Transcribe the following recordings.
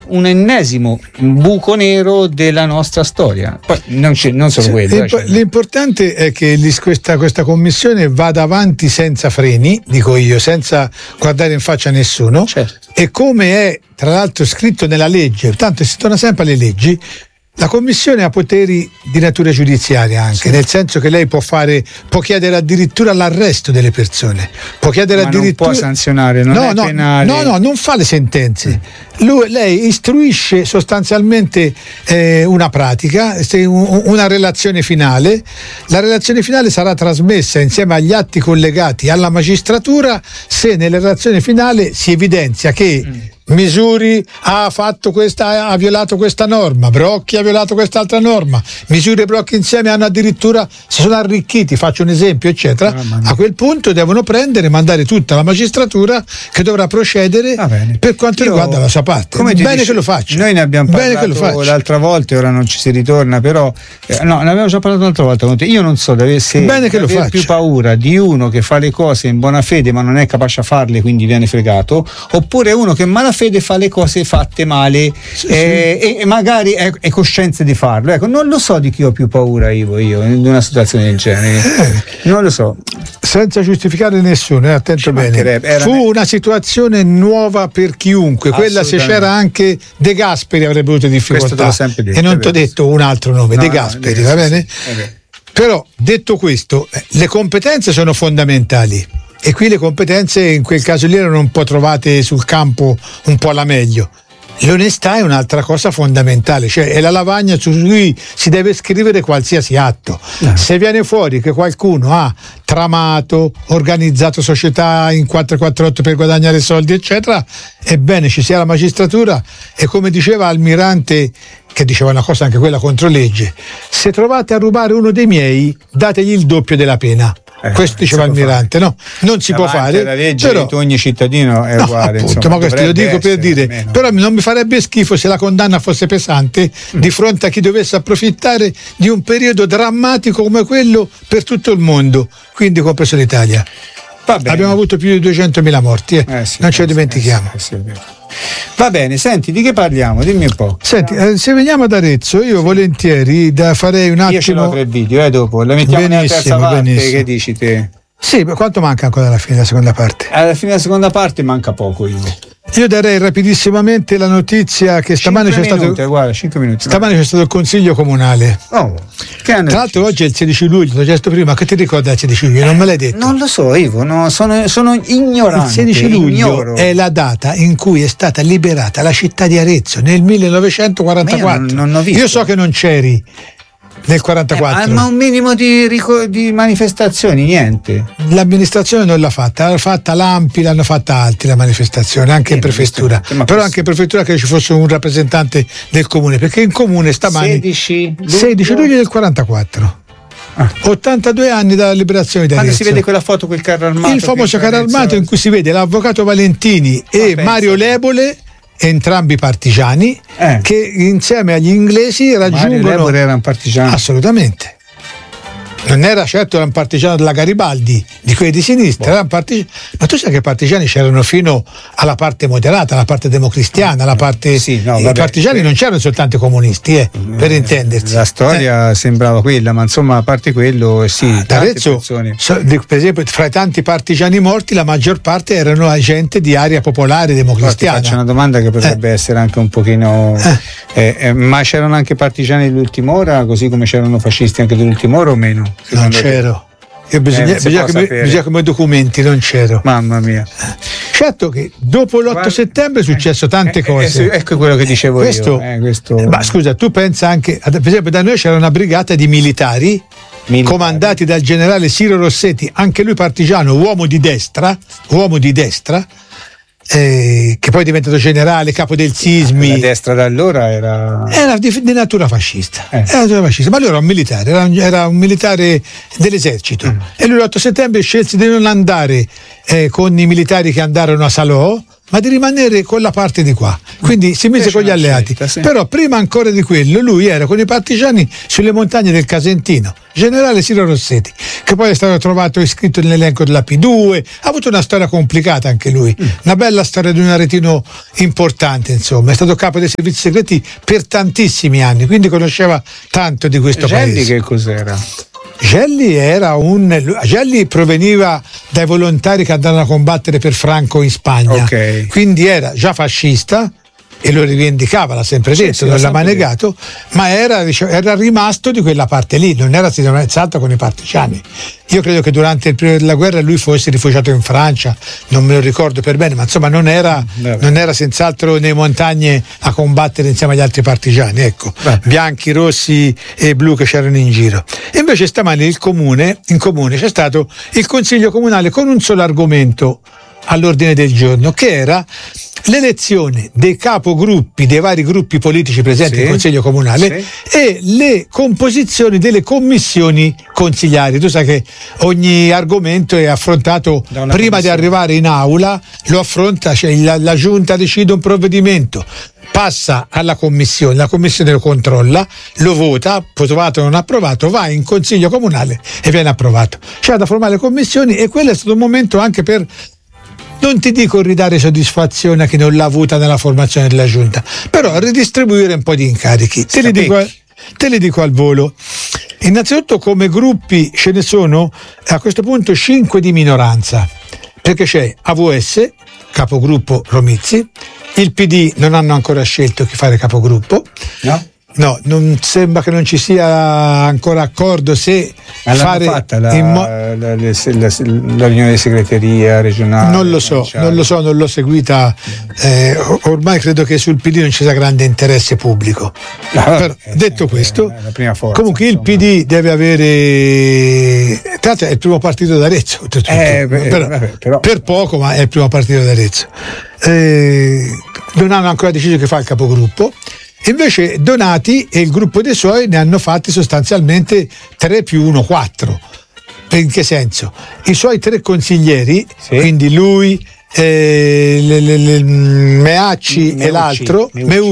un ennesimo buco nero della nostra storia. Poi non solo quello. L'importante è che questa commissione vada avanti senza freni, dico io, senza guardare in faccia a nessuno. Certo. E come è tra l'altro scritto nella legge, tanto si torna sempre alle leggi, la commissione ha poteri di natura giudiziaria anche, sì. Nel senso che lei può chiedere addirittura l'arresto delle persone, può chiedere ma addirittura. Non può sanzionare, non è penale. No, non fa le sentenze. Lei istruisce sostanzialmente una pratica, una relazione finale. La relazione finale sarà trasmessa insieme agli atti collegati alla magistratura se nella relazione finale si evidenzia che Misuri ha violato questa norma, Brocchi ha violato quest'altra norma, Misuri e Brocchi insieme si sono arricchiti, faccio un esempio, eccetera. A quel punto devono mandare tutta la magistratura che dovrà procedere per quanto riguarda la sua parte. Che lo faccia. Noi ne abbiamo parlato l'altra volta e ora non ci si ritorna, però ne abbiamo già parlato l'altra volta. Io non so se avere più paura di uno che fa le cose in buona fede ma non è capace a farle, quindi viene fregato, oppure uno che malafede fa le cose fatte male e magari è coscienza di farlo. Ecco, non lo so di chi ho più paura io in una situazione del genere. Non lo so. Senza giustificare nessuno, attento bene. Fu una situazione nuova per chiunque. Quella, se c'era anche De Gasperi, avrebbe avuto difficoltà. E non ti ho detto un altro nome, De Gasperi, va bene? Però, detto questo, le competenze sono fondamentali. E qui le competenze in quel caso lì erano un po' trovate sul campo un po' alla meglio. L'onestà è un'altra cosa fondamentale, cioè è la lavagna su cui si deve scrivere qualsiasi atto. Se viene fuori che qualcuno ha tramato, organizzato società in 448 per guadagnare soldi, eccetera, ebbene ci sia la magistratura e, come diceva Almirante, che diceva una cosa anche quella contro legge, se trovate a rubare uno dei miei, dategli il doppio della pena. Questo diceva Almirante, no? Non si può fare. La legge di ogni cittadino è uguale. Appunto, ma questo lo dico per dire. Almeno. Però non mi farebbe schifo se la condanna fosse pesante di fronte a chi dovesse approfittare di un periodo drammatico come quello per tutto il mondo, quindi compreso l'Italia. Abbiamo avuto più di 200.000 morti, non ce lo dimentichiamo. Va bene, senti, di che parliamo? Dimmi un po'. Senti, se veniamo ad Arezzo, io volentieri farei un attimo. Io ce l'ho 3 video, dopo la mettiamo nella terza parte. Che dici te? Sì, ma quanto manca ancora alla fine della seconda parte? Alla fine della seconda parte manca poco. Io darei rapidissimamente la notizia che stamane c'è stato. Guarda, 5 minuti. Stamane c'è stato il consiglio comunale. Tra l'altro oggi è il 16 luglio, l'ho chiesto prima, che ti ricorda il 16 luglio? Non me l'hai detto? Non lo so, Ivo, sono ignorante. Il 16 luglio è la data in cui è stata liberata la città di Arezzo nel 1944. Non ho visto. Io so che non c'eri nel 44. Ma un minimo di manifestazioni, niente. L'amministrazione non l'ha fatta, l'ha fatta l'ANPI, l'hanno fatta altri la manifestazione, anche in prefettura. Però anche in prefettura che ci fosse un rappresentante del comune, perché in comune stamani 16 luglio del 44. 82 anni dalla liberazione di Arezzo. Quando si vede quella foto, quel carro armato, il famoso carro armato in cui si vede l'avvocato Valentini e Mario Lebole, entrambi partigiani, che insieme agli inglesi raggiungono. Mario Lebole era un partigiano? Assolutamente. Non era certo un partigiano della Garibaldi, di quelli di sinistra, era un partigiano. Ma tu sai che i partigiani c'erano fino alla parte moderata, alla parte democristiana, alla parte. I partigiani non c'erano soltanto i comunisti, per intendersi. La storia sembrava quella, ma insomma, a parte quello, Arezzo, per esempio, fra i tanti partigiani morti, la maggior parte erano gente di area popolare democristiana. Ti faccio una domanda che potrebbe essere anche un pochino. Ma c'erano anche partigiani dell'ultima ora, così come c'erano fascisti anche dell'ultima ora o meno? Non c'ero. Bisogna che mi documenti, non c'ero. Mamma mia. Certo che dopo l'8 settembre è successo tante cose. Ecco quello che dicevo io. Ma scusa, tu pensa anche, per esempio da noi c'era una brigata di militari comandati dal generale Siro Rossetti, anche lui partigiano, uomo di destra, che poi è diventato generale, capo del Sismi. La destra da allora era di natura fascista. Ma lui era un militare dell'esercito. E lui l'8 settembre scelse di non andare con i militari che andarono a Salò, ma di rimanere con la parte di qua, quindi si mise con gli alleati. Scelta, sì. Però prima ancora di quello lui era con i partigiani sulle montagne del Casentino, generale Siro Rossetti, che poi è stato trovato iscritto nell'elenco della P2, ha avuto una storia complicata anche lui, una bella storia di un aretino importante, insomma, è stato capo dei servizi segreti per tantissimi anni, quindi conosceva tanto di questo paese. Che cos'era? Gelli proveniva dai volontari che andavano a combattere per Franco in Spagna, quindi era già fascista e lo rivendicava, l'ha sempre detto, non l'ha mai negato, ma era rimasto di quella parte lì, non era senz'altro con i partigiani. Io credo che durante il periodo della guerra lui fosse rifugiato in Francia, non me lo ricordo per bene, ma insomma non era senz'altro nelle montagne a combattere insieme agli altri partigiani, ecco, bianchi, rossi e blu che c'erano in giro. E invece stamani in comune c'è stato il consiglio comunale con un solo argomento all'ordine del giorno, che era l'elezione dei capogruppi dei vari gruppi politici presenti nel Consiglio Comunale e le composizioni delle commissioni consigliari. Tu sai che ogni argomento è affrontato prima di arrivare in aula, lo affronta, cioè la Giunta decide un provvedimento, passa alla commissione, la commissione lo controlla, lo vota, approvato o non approvato, va in Consiglio Comunale e viene approvato. C'è da formare le commissioni e quello è stato un momento anche per, non ti dico ridare soddisfazione a chi non l'ha avuta nella formazione della giunta, però ridistribuire un po' di incarichi. Te li dico al volo. Innanzitutto come gruppi ce ne sono a questo punto 5 di minoranza, perché c'è AVS, capogruppo Romizzi, il PD non hanno ancora scelto chi fare capogruppo. No, non sembra che non ci sia ancora accordo se fare fatta la riunione di segreteria regionale. Non lo so, non l'ho seguita. Ormai credo che sul PD non ci sia grande interesse pubblico. Però, detto questo, forza, comunque il PD deve avere. Tra l'altro è il primo partito d'Arezzo, però, per poco, ma è il primo partito d'Arezzo. Non hanno ancora deciso che fa il capogruppo. Invece Donati e il gruppo dei suoi ne hanno fatti sostanzialmente 3 più 1, 4. In che senso? I suoi 3 consiglieri, quindi lui, Meucci e l'altro,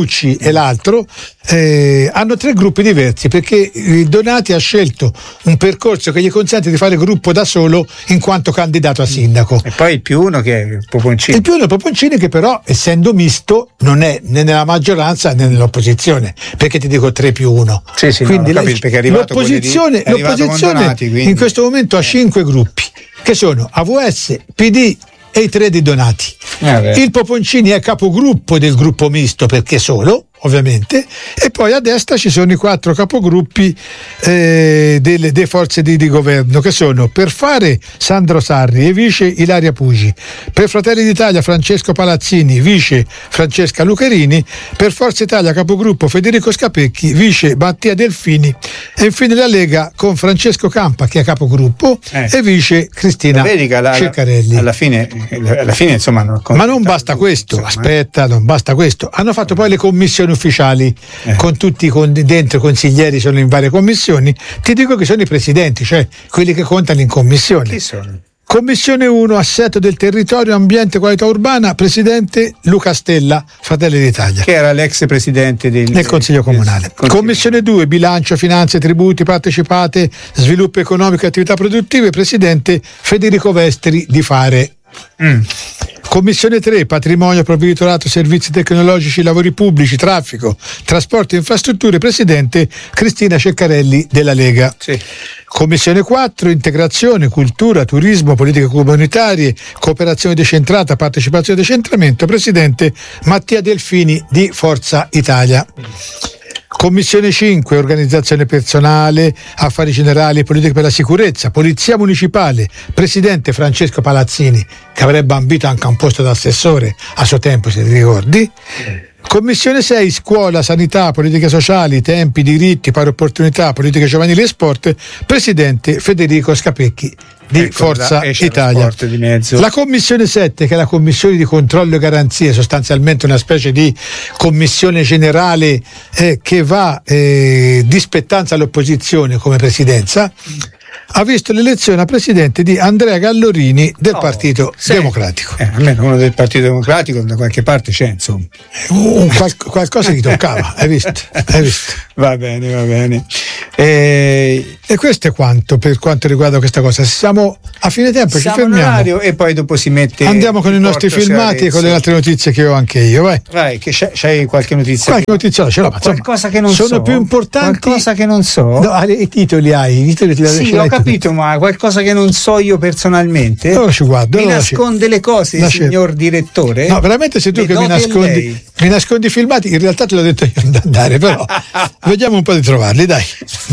hanno 3 gruppi diversi, perché Donati ha scelto un percorso che gli consente di fare gruppo da solo in quanto candidato a sindaco. E poi il più 1 che è il Poponcini. Il più 1 è il Poponcini, che però, essendo misto, non è né nella maggioranza né nell'opposizione, perché ti dico 3 più 1. Quindi perché è arrivato l'opposizione Donati, quindi in questo momento ha 5 gruppi, che sono AVS, PD e i 3 di Donati. Il Poponcini è capogruppo del gruppo misto, perché solo, ovviamente, e poi a destra ci sono i 4 capogruppi delle forze di governo, che sono per Fare Sandro Sarri e vice Ilaria Pugi, per Fratelli d'Italia Francesco Palazzini, vice Francesca Lucherini, per Forza Italia capogruppo Federico Scapecchi, vice Mattia Delfini, e infine la Lega con Francesco Campa, che è capogruppo, e vice Cristina Ceccarelli. Alla fine insomma ma non basta questo, non basta questo, hanno fatto poi le commissioni ufficiali con tutti dentro consiglieri, sono in varie commissioni. Ti dico che sono i presidenti, cioè quelli che contano in commissione. Chi sono? Commissione 1, assetto del territorio, ambiente e qualità urbana, presidente Luca Stella, Fratelli d'Italia, che era l'ex presidente del Consiglio Comunale. Commissione 2, bilancio, finanze, tributi, partecipate, sviluppo economico e attività produttive, presidente Federico Vestri di Fare. Commissione 3, patrimonio, provveditorato, servizi tecnologici, lavori pubblici, traffico, trasporti e infrastrutture, presidente Cristina Ceccarelli della Lega. Commissione 4, integrazione, cultura, turismo, politiche comunitarie, cooperazione decentrata, partecipazione e decentramento, presidente Mattia Delfini di Forza Italia. Commissione 5, organizzazione personale, affari generali e politiche per la sicurezza, polizia municipale, presidente Francesco Palazzini, che avrebbe ambito anche a un posto d'assessore a suo tempo, se ti ricordi. Commissione 6, scuola, sanità, politiche sociali, tempi, diritti, pari opportunità, politiche giovanili e sport, presidente Federico Scapecchi di Forza Italia. La commissione 7, che è la commissione di controllo e garanzie, sostanzialmente una specie di commissione generale che va di spettanza all'opposizione come presidenza, ha visto l'elezione a presidente di Andrea Gallorini del Partito Democratico. Almeno uno del Partito Democratico da qualche parte c'è, insomma. Qualcosa gli toccava, hai visto? Va bene. E questo è quanto per quanto riguarda questa cosa. Siamo a fine tempo, ci fermiamo e poi dopo si mette. Andiamo con i nostri filmati e con le altre notizie che ho anche io. Vai, che c'hai qualche notizia? Qualche notizia ce l'ho, ma qualcosa che non sono più importanti. Qualcosa che non so. No, i titoli sì, ho capito, ma qualcosa che non so io personalmente. Allora ci guardo. Mi nasconde le cose, signor direttore? No, veramente sei tu che mi nascondi i filmati. In realtà te l'ho detto io di andare, però vediamo un po' di trovarli, dai.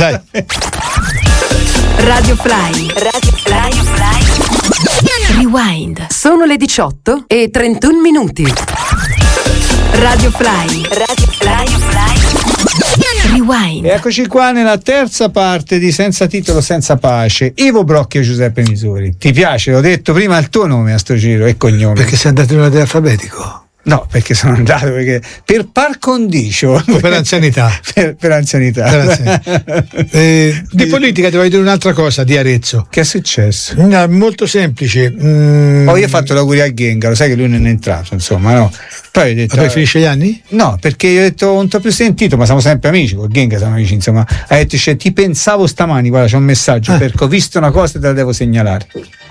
Radio Fly. Rewind. Sono le 18:31. Radio Fly. Rewind. E eccoci qua nella terza parte di Senza titolo senza pace. Ivo Brocchi e Giuseppe Misuri. Ti piace? L'ho detto prima il tuo nome a sto giro e cognome. Perché sei andato in ordine alfabetico? No, perché sono andato per par condicio. Per anzianità. per anzianità. Di politica ti voglio dire un'altra cosa di Arezzo. Che è successo? Molto semplice. Io ho fatto l'auguri a Genga, lo sai che lui non è entrato, insomma, no? Poi ho detto. Poi finisce gli anni? No, perché io ho detto non ti ho più sentito, ma siamo sempre amici, con Genga siamo amici, insomma. Ha detto, ti pensavo stamani, guarda, c'è un messaggio, perché ho visto una cosa e te la devo segnalare.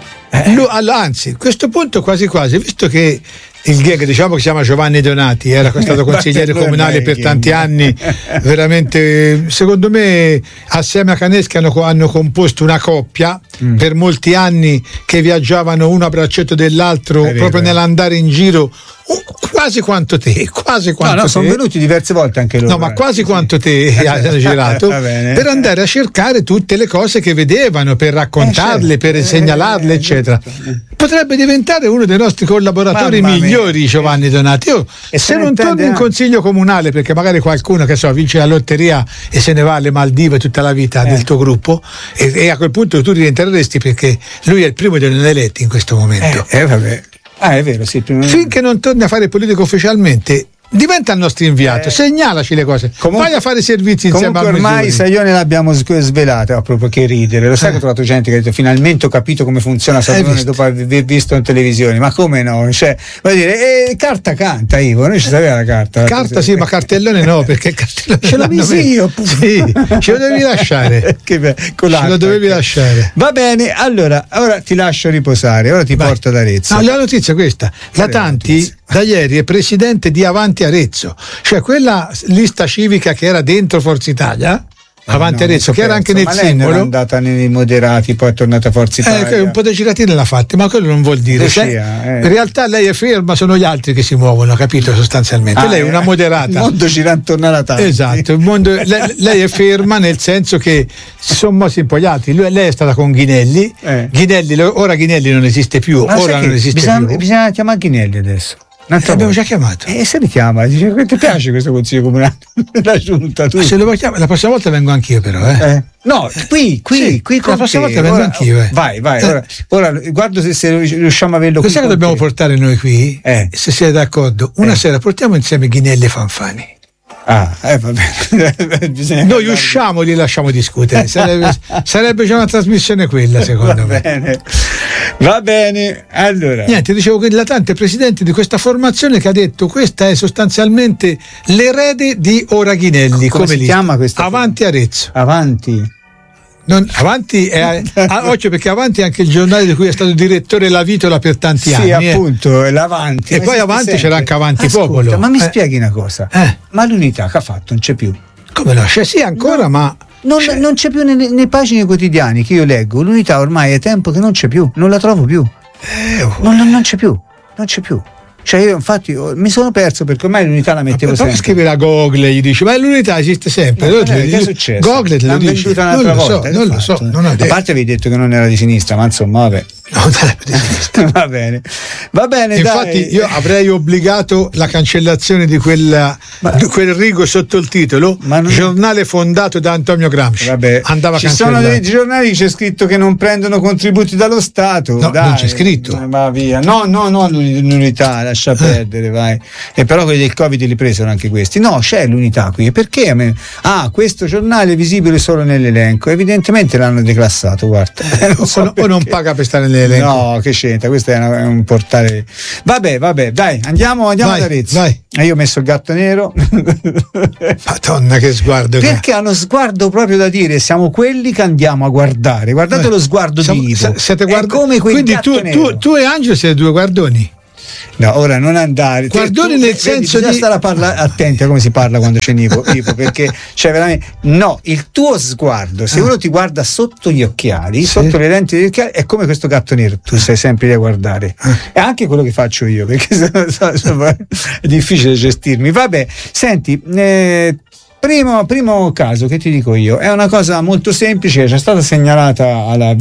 Anzi, a questo punto quasi, visto che il gag, diciamo che si chiama Giovanni Donati, era stato consigliere comunale per tanti anni, veramente secondo me assieme a Caneschi hanno composto una coppia per molti anni che viaggiavano uno a braccetto dell'altro proprio nell'andare in giro quasi quanto te, sono venuti diverse volte anche loro. No, ma quasi quanto te hanno girato per andare a cercare tutte le cose che vedevano, per raccontarle, per segnalarle, eccetera. Potrebbe diventare uno dei nostri collaboratori migliori, Giovanni Donati. Se non torni in consiglio comunale, perché magari qualcuno che vince la lotteria e se ne va alle Maldive tutta la vita del tuo gruppo, e a quel punto tu rientreresti, perché lui è il primo dei non eletti in questo momento. Vabbè. È vero, sì. Finché non torni a fare politica ufficialmente, diventa il nostro inviato, segnalaci le cose, vai a fare servizi insieme a Misuri. Ormai Saione l'abbiamo svelata, proprio che ridere, lo sai che ho trovato gente che ha detto finalmente ho capito come funziona Saione dopo aver visto in televisione, ma come no? Cioè, voglio dire, carta canta, Ivo, noi ci sapeva la carta. Sì, ma cartellone no, perché il cartellone ce l'ho visto io. Sì, ce lo devi lasciare. Ce lo dovevi lasciare. Va bene, allora, ora ti lascio riposare, ora ti porto ad Arezzo. No, la notizia è questa, la Tanti da ieri è presidente di Avanti Arezzo, cioè quella lista civica che era dentro Forza Italia, Avanti Arezzo, che era anche nel simbolo. È andata nei moderati, poi è tornata a Forza Italia. Un po' di giratine l'ha fatta, ma quello non vuol dire. In realtà lei è ferma, sono gli altri che si muovono, capito? Sostanzialmente. Lei è una moderata. Il mondo gira intorno alla Tanti. Esatto, lei è ferma nel senso che si sono mossi impogliati. Lei è stata con Ghinelli. Ora Ghinelli non esiste più. Bisogna chiamare Ghinelli adesso. L'abbiamo già chiamato. Se li chiama, dice che ti piace questo consiglio comunale? La giunta tu. Se lo chiamare, la prossima volta vengo anch'io, però. No, qui la prossima volta vengo anch'io. Vai. Ora guardo se riusciamo a averlo qui. Cosa che dobbiamo portare noi qui? Se siete d'accordo, una sera portiamo insieme Ghinelli e Fanfani. Vabbè. Noi usciamo, li lasciamo discutere. Sarebbe già una trasmissione quella, secondo me. Va bene. Allora, niente, dicevo che la Tanti è presidente di questa formazione che ha detto questa è sostanzialmente l'erede di Ora Ghinelli. Come si chiama questa? Avanti Arezzo. Avanti è occhio, perché Avanti è anche il giornale di cui è stato direttore La Vitola per tanti anni. Sì, appunto, l'Avanti. E poi Avanti c'era anche Avanti Popolo. Ma mi spieghi una cosa? Ma l'Unità che ha fatto non c'è più? Come no? C'è sì ancora, ma non c'è più nelle pagine quotidiane che io leggo. L'Unità ormai è tempo che non c'è più, non la trovo più. Non c'è più. Cioè io infatti mi sono perso, perché ormai l'Unità la mettevo sempre. Poi scrivere a Google, gli dici ma l'Unità esiste sempre. Che è successo? Google te lo dice. Venduta un'altra volta. Non lo so. A parte avevi detto che non era di sinistra, ma insomma vabbè. No, dal punto di vista. Va bene, infatti dai. Io avrei obbligato la cancellazione di quel rigo sotto il titolo giornale fondato da Antonio Gramsci. Vabbè, andava ci sono dei giornali che c'è scritto che non prendono contributi dallo Stato. No, dai, non c'è scritto. Va via. No, l'unità, lascia perdere, vai. E però quelli del Covid li presero anche questi. No, c'è l'unità qui. E perché questo giornale è visibile solo nell'elenco? Evidentemente l'hanno declassato, guarda. O non paga per stare nell'elenco. No, che c'entra, questo è un portale. Vabbè, dai, andiamo ad Arezzo. Io ho messo il gatto nero. Madonna, che sguardo. Perché ha uno sguardo proprio da dire siamo quelli che andiamo a guardare. Guardate lo sguardo di Ivo. Come quindi tu e Angelo siete due guardoni. No, ora non andare. Guardoni nel senso di stare attenti a come si parla quando c'è Ivo, perché c'è veramente il tuo sguardo, se uno ti guarda sotto gli occhiali, sotto le lenti degli occhiali, è come questo gatto nero, tu sei sempre lì a guardare. È anche quello che faccio io, perché è difficile gestirmi. Vabbè, senti, primo caso che ti dico io, è una cosa molto semplice, c'è stata segnalata alla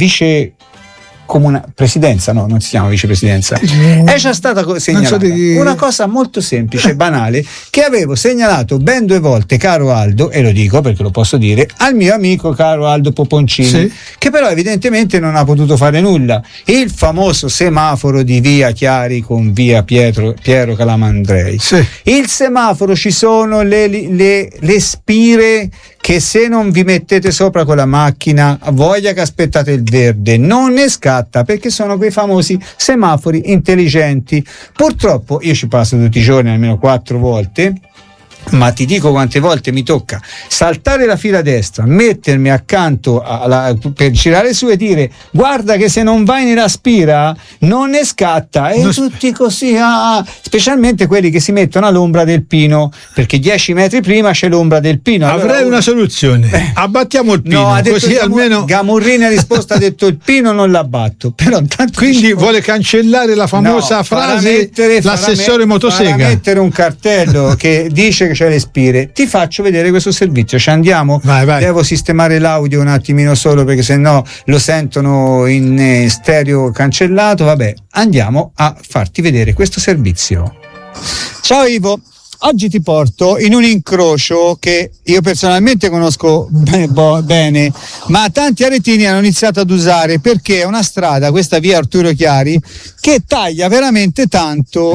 presidenza, no, non si chiama vicepresidenza, è già stata segnalata una cosa molto semplice, banale, che avevo segnalato ben 2 volte, caro Aldo, e lo dico perché lo posso dire, al mio amico caro Aldo Poponcini, che però evidentemente non ha potuto fare nulla. Il famoso semaforo di via Chiari con via Piero Calamandrei. Il semaforo, ci sono le spire che se non vi mettete sopra con la macchina, voglia che aspettate il verde, non ne scatta, perché sono quei famosi semafori intelligenti. Purtroppo io ci passo tutti i giorni almeno 4 volte, ma ti dico quante volte mi tocca saltare la fila destra, mettermi accanto per girare su e dire guarda che se non vai nella spira non ne scatta, e tutti così, specialmente quelli che si mettono all'ombra del pino, perché 10 metri prima c'è l'ombra del pino. Avrei una soluzione, abbattiamo il pino, così almeno Gamurrini ha risposto, ha detto il pino non l'abbatto, però intanto quindi vuole cancellare la famosa frase l'assessore Motosega, farà mettere un cartello che dice che c'è le spire. Ti faccio vedere questo servizio, ci andiamo? Vai. Devo sistemare l'audio un attimino solo, perché sennò lo sentono in stereo cancellato. Vabbè, andiamo a farti vedere questo servizio. Ciao Ivo, oggi ti porto in un incrocio che io personalmente conosco bene, ma tanti aretini hanno iniziato ad usare, perché è una strada, questa via Arturo Chiari, che taglia veramente tanto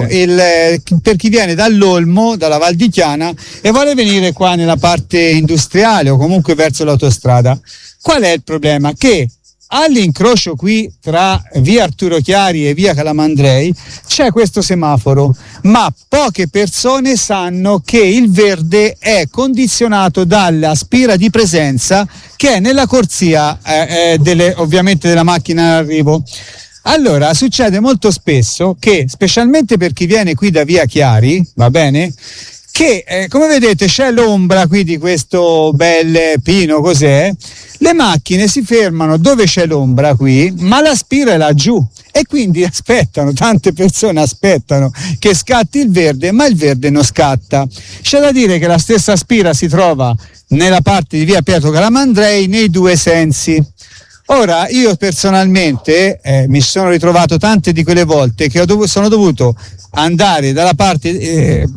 per chi viene dall'Olmo, dalla Val di Chiana, e vuole venire qua nella parte industriale o comunque verso l'autostrada. Qual è il problema? Che all'incrocio qui tra via Arturo Chiari e via Calamandrei c'è questo semaforo, ma poche persone sanno che il verde è condizionato dalla spira di presenza che è nella corsia ovviamente della macchina in arrivo. Allora succede molto spesso che, specialmente per chi viene qui da via Chiari, va bene, che come vedete c'è l'ombra qui di questo bel pino, cos'è? Le macchine si fermano dove c'è l'ombra qui, ma la spira è laggiù, e quindi tante persone aspettano che scatti il verde, ma il verde non scatta. C'è da dire che la stessa spira si trova nella parte di via Pietro Calamandrei nei 2 sensi. Ora, io personalmente mi sono ritrovato tante di quelle volte che sono dovuto andare dalla parte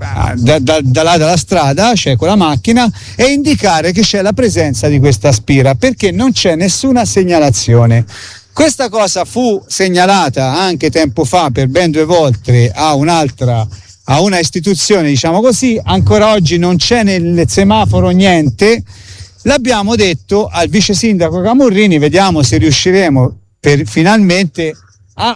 dalla strada, cioè con la macchina, e indicare che c'è la presenza di questa spira, perché non c'è nessuna segnalazione. Questa cosa fu segnalata anche tempo fa per ben 2 volte a una istituzione, diciamo così. Ancora oggi non c'è nel semaforo niente. L'abbiamo detto al vice sindaco Gamurrini, vediamo se riusciremo finalmente a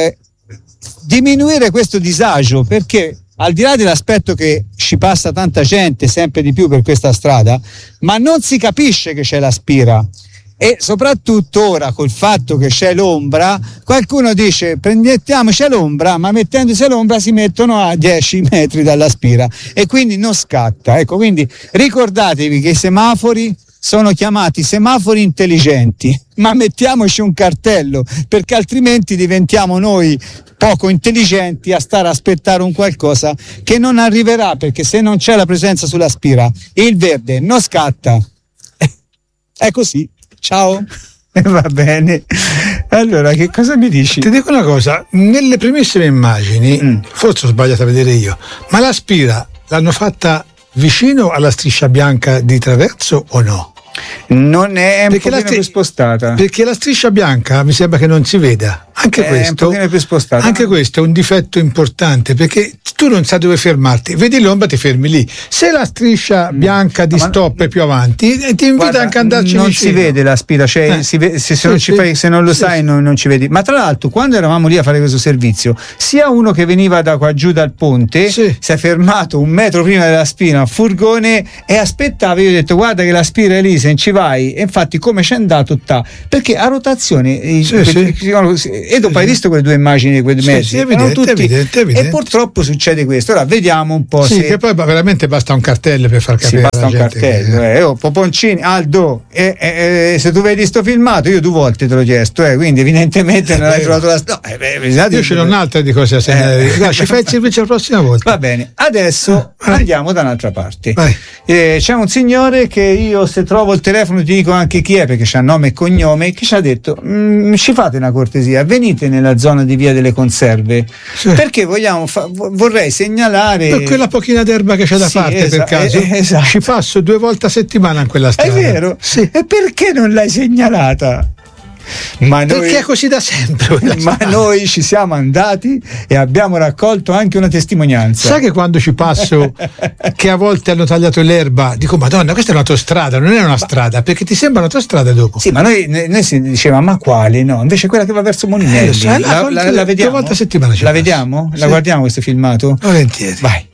diminuire questo disagio, perché al di là dell'aspetto che ci passa tanta gente sempre di più per questa strada, ma non si capisce che c'è la spira, e soprattutto ora col fatto che c'è l'ombra, qualcuno dice mettiamoci l'ombra, ma mettendosi l'ombra si mettono a 10 metri dalla spira e quindi non scatta. Ecco, quindi ricordatevi che i semafori sono chiamati semafori intelligenti, ma mettiamoci un cartello, perché altrimenti diventiamo noi poco intelligenti a stare a aspettare un qualcosa che non arriverà, perché se non c'è la presenza sulla spira il verde non scatta. È così. Ciao. Va bene. Allora, che cosa mi dici? Ti dico una cosa, nelle primissime immagini, forse ho sbagliato a vedere io, ma la spira l'hanno fatta vicino alla striscia bianca di traverso o no? Non è un pochino più spostata, perché la striscia bianca mi sembra che non si veda. Anche questo, un più spostata. Anche questo è un difetto importante, perché tu non sai dove fermarti, vedi l'ombra, ti fermi lì. Se la striscia bianca di stop è più avanti, ti invita anche ad andarci non vicino. Si vede la spira, cioè se non lo sai non ci vedi. Ma tra l'altro, quando eravamo lì a fare questo servizio, sia uno che veniva da qua giù dal ponte si è fermato 1 metro prima della spina, un furgone, e aspettava. Io ho detto: guarda che la spira è lì, se ci vai. E infatti come c'è andato perché a rotazione e dopo hai visto quelle 2 immagini di quei mezzi, evidente. E purtroppo succede questo. Ora vediamo un po'. Che poi veramente basta un cartello per far capire. Basta un cartello. Poponcini, Aldo, se tu vedi sto filmato, io 2 volte te l'ho chiesto, quindi evidentemente non hai trovato la io ce n'ho un'altra di cose a segnalare. Ci fai il servizio la prossima volta. Va bene, adesso andiamo da un'altra parte. C'è un signore che io, se trovo il telefono, ti dico anche chi è, perché c'ha nome e cognome, che ci ha detto: ci fate una cortesia, venite nella zona di Via delle Conserve, perché vorrei segnalare per quella pochina d'erba che c'è da parte, per caso. Esatto. Ci passo 2 volte a settimana in quella strada. È vero? Sì. E perché non l'hai segnalata? Perché è così da sempre. Ma noi ci siamo andati e abbiamo raccolto anche una testimonianza. Sai che quando ci passo, che a volte hanno tagliato l'erba, dico: Madonna, questa è un'autostrada, non è una strada, perché ti sembra un'autostrada dopo. Sì, ma noi si diceva: ma quale? No, invece quella che va verso Molinelli. La vediamo? 2 volte a settimana la vediamo? La guardiamo questo filmato? Volentieri. Vai.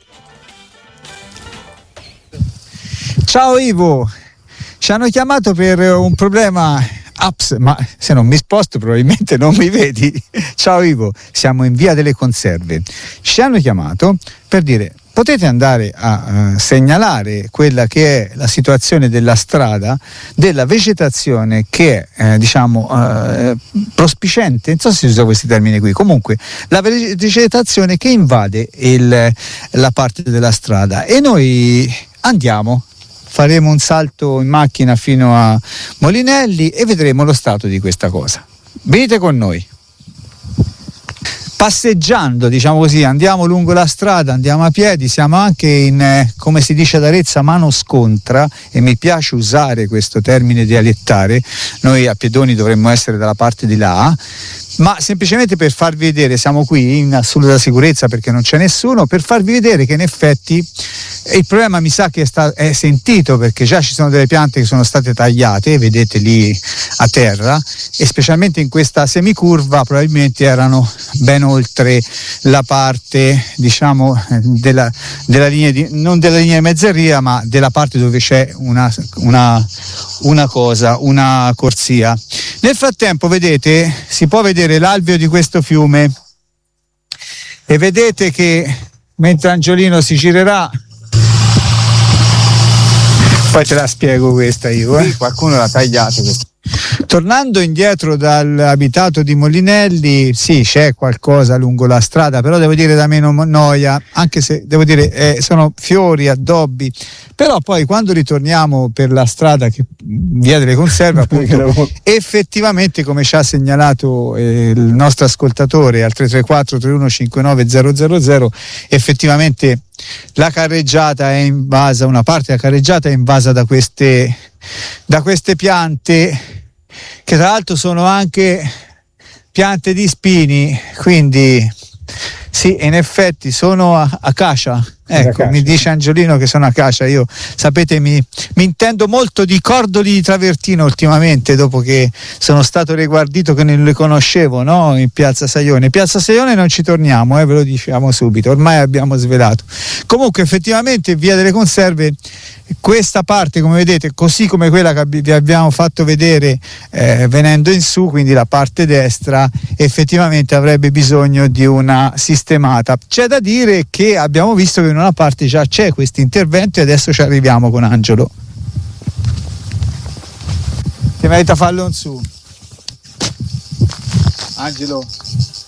Ciao Ivo, ci hanno chiamato per un problema apps, ma se non mi sposto probabilmente non mi vedi. Ciao Ivo, siamo in Via delle Conserve. Ci hanno chiamato per dire: potete andare a segnalare quella che è la situazione della strada, della vegetazione che è prospicente, non so se si usa questi termini qui, comunque la vegetazione che invade la parte della strada, e noi andiamo. Faremo un salto in macchina fino a Molinelli e vedremo lo stato di questa cosa. Venite con noi. Passeggiando, diciamo così, andiamo lungo la strada, andiamo a piedi, siamo anche in, come si dice ad Arezzo, mano scontra, e mi piace usare questo termine dialettare. Noi a piedoni dovremmo essere dalla parte di là, ma semplicemente per farvi vedere, siamo qui in assoluta sicurezza perché non c'è nessuno, per farvi vedere che in effetti il problema mi sa che è sentito, perché già ci sono delle piante che sono state tagliate, vedete lì a terra, e specialmente in questa semicurva probabilmente erano ben oltre la parte, diciamo, della linea non della linea di mezzeria, ma della parte dove c'è una corsia. Nel frattempo, vedete, si può vedere l'alveo di questo fiume, e vedete che mentre Angiolino si girerà, poi te la spiego questa io, qualcuno l'ha tagliato questa. Tornando indietro dall'abitato di Molinelli, sì, c'è qualcosa lungo la strada, però devo dire da meno noia, anche se devo dire sono fiori, addobbi, però poi quando ritorniamo per la strada che Via delle Conserve, appunto, effettivamente, come ci ha segnalato il nostro ascoltatore al 334 3159 000, effettivamente la carreggiata è invasa, una parte della carreggiata è invasa da queste piante, che tra l'altro sono anche piante di spini, quindi sì, in effetti sono acacia. Ecco, mi dice Angiolino che sono acacia. Io, sapete, mi intendo molto di cordoli di travertino ultimamente, dopo che sono stato riguardito che non li conoscevo, no? In Piazza Saione. In Piazza Saione non ci torniamo, ve lo diciamo subito, ormai abbiamo svelato. Comunque effettivamente Via delle Conserve, questa parte, come vedete, così come quella che vi abbiamo fatto vedere venendo in su, quindi la parte destra, effettivamente avrebbe bisogno di una sistemata. C'è da dire che abbiamo visto che in una parte già c'è questo intervento, e adesso ci arriviamo con Angelo. Ti merita farlo in su, Angelo.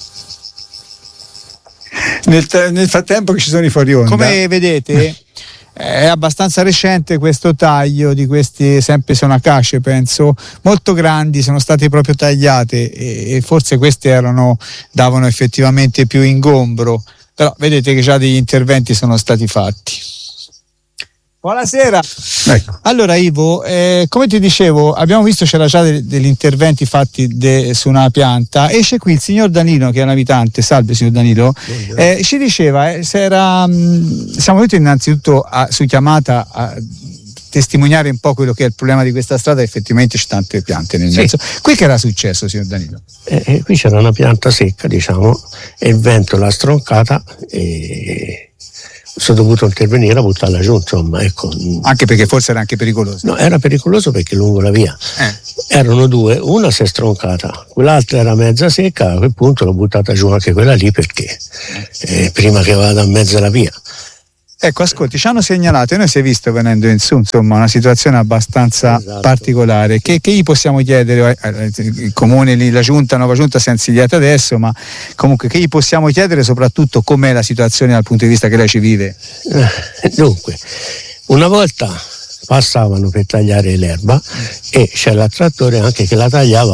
Nel frattempo che ci sono i fuori onda, come vedete è abbastanza recente questo taglio di questi, sempre sono acacie penso, molto grandi, sono state proprio tagliate e forse queste davano effettivamente più ingombro, però vedete che già degli interventi sono stati fatti. Buonasera. Ecco. Allora Ivo, come ti dicevo, abbiamo visto c'era già degli interventi fatti su una pianta. Esce qui il signor Danilo, che è un abitante. Salve signor Danilo. Ci diceva siamo venuti innanzitutto su chiamata a testimoniare un po' quello che è il problema di questa strada. Effettivamente c'è tante piante nel mezzo. Qui che era successo signor Danilo? Qui c'era una pianta secca, diciamo, e il vento l'ha stroncata e sono dovuto intervenire a buttarla giù, insomma, ecco. Anche perché forse era anche pericoloso. No, era pericoloso perché lungo la via erano due, una si è stroncata, quell'altra era mezza secca, a quel punto l'ho buttata giù anche quella lì perché prima che vada in mezzo alla via. Ecco, ascolti, ci hanno segnalato e noi si è visto venendo in su, insomma, una situazione abbastanza particolare. Che gli possiamo chiedere? Il comune, la nuova giunta si è insediata adesso, ma comunque che gli possiamo chiedere soprattutto com'è la situazione dal punto di vista che lei ci vive? Dunque, una volta passavano per tagliare l'erba e c'era il trattore anche che la tagliava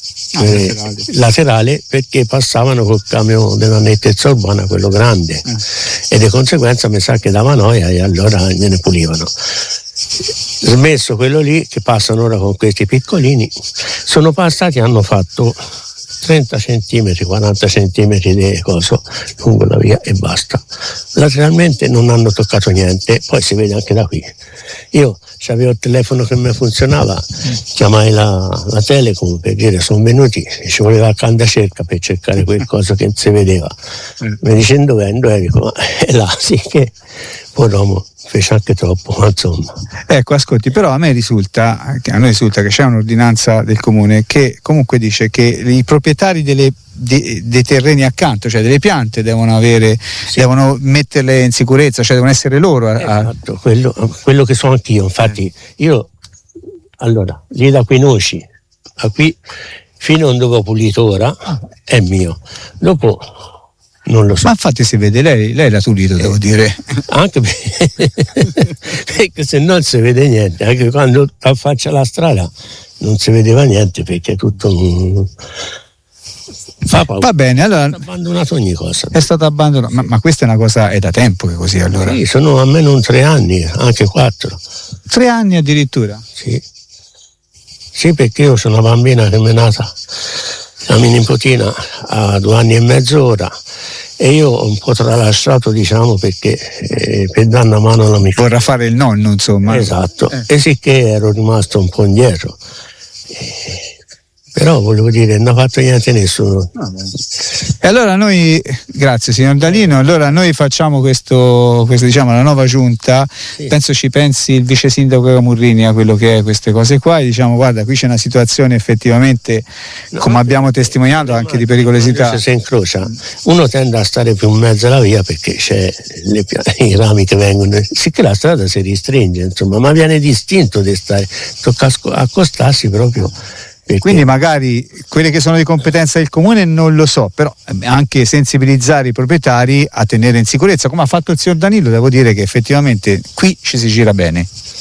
laterale perché passavano col camion della nettezza urbana, quello grande, e di conseguenza mi sa che dava noia e allora gliene pulivano. Smesso quello lì, che passano ora con questi piccolini, sono passati, hanno fatto 30 centimetri, 40 centimetri di coso lungo la via e basta. Lateralmente non hanno toccato niente, poi si vede anche da qui. Io c'avevo il telefono che mi funzionava, chiamai la Telecom per dire sono venuti, ci voleva il candacerca per cercare quel coso che non si vedeva. Mi dice dov'è? Dico, è là, sì che poi l'uomo fece anche troppo, ma insomma. Ecco, ascolti, però a noi risulta che c'è un'ordinanza del comune che comunque dice che i proprietari dei terreni accanto, cioè delle piante, devono metterle in sicurezza, cioè devono essere loro esatto, quello che so anch'io, infatti io allora lì da quei noci a qui fino a dove ho pulito ora è mio, dopo non lo so. Ma infatti si vede, lei l'ha pulito, devo dire. Anche perché se no non si vede niente, anche quando affaccia la strada non si vedeva niente perché è tutto fa paura. Va bene, allora è stato abbandonato ogni cosa. È stato abbandonato, ma questa è una cosa, è da tempo che così allora? Sì, sono almeno 3 anni, anche 4. 3 anni addirittura? Sì, perché io sono una bambina che mi è nata, la mia nipotina a 2 anni e mezzo ora, e io ho un po' tralasciato, diciamo, perché per dare una mano alla mia figlia. Vorrà fare il nonno, insomma. Esatto, e sicché ero rimasto un po' indietro. Però volevo dire, non ha fatto niente nessuno. E allora noi, grazie signor Dalino, allora noi facciamo questo diciamo la nuova giunta, penso ci pensi il vice sindaco Camurrini a quello che è queste cose qua, e diciamo guarda, qui c'è una situazione effettivamente, come abbiamo testimoniato, anche di pericolosità. Se si incrocia, uno tende a stare più in mezzo alla via perché c'è i rami che vengono, sicché la strada si ristringe, insomma, ma viene distinto di stare, tocca accostarsi proprio. Quindi magari quelle che sono di competenza del comune non lo so, però anche sensibilizzare i proprietari a tenere in sicurezza, come ha fatto il signor Danilo. Devo dire che effettivamente qui ci si gira bene.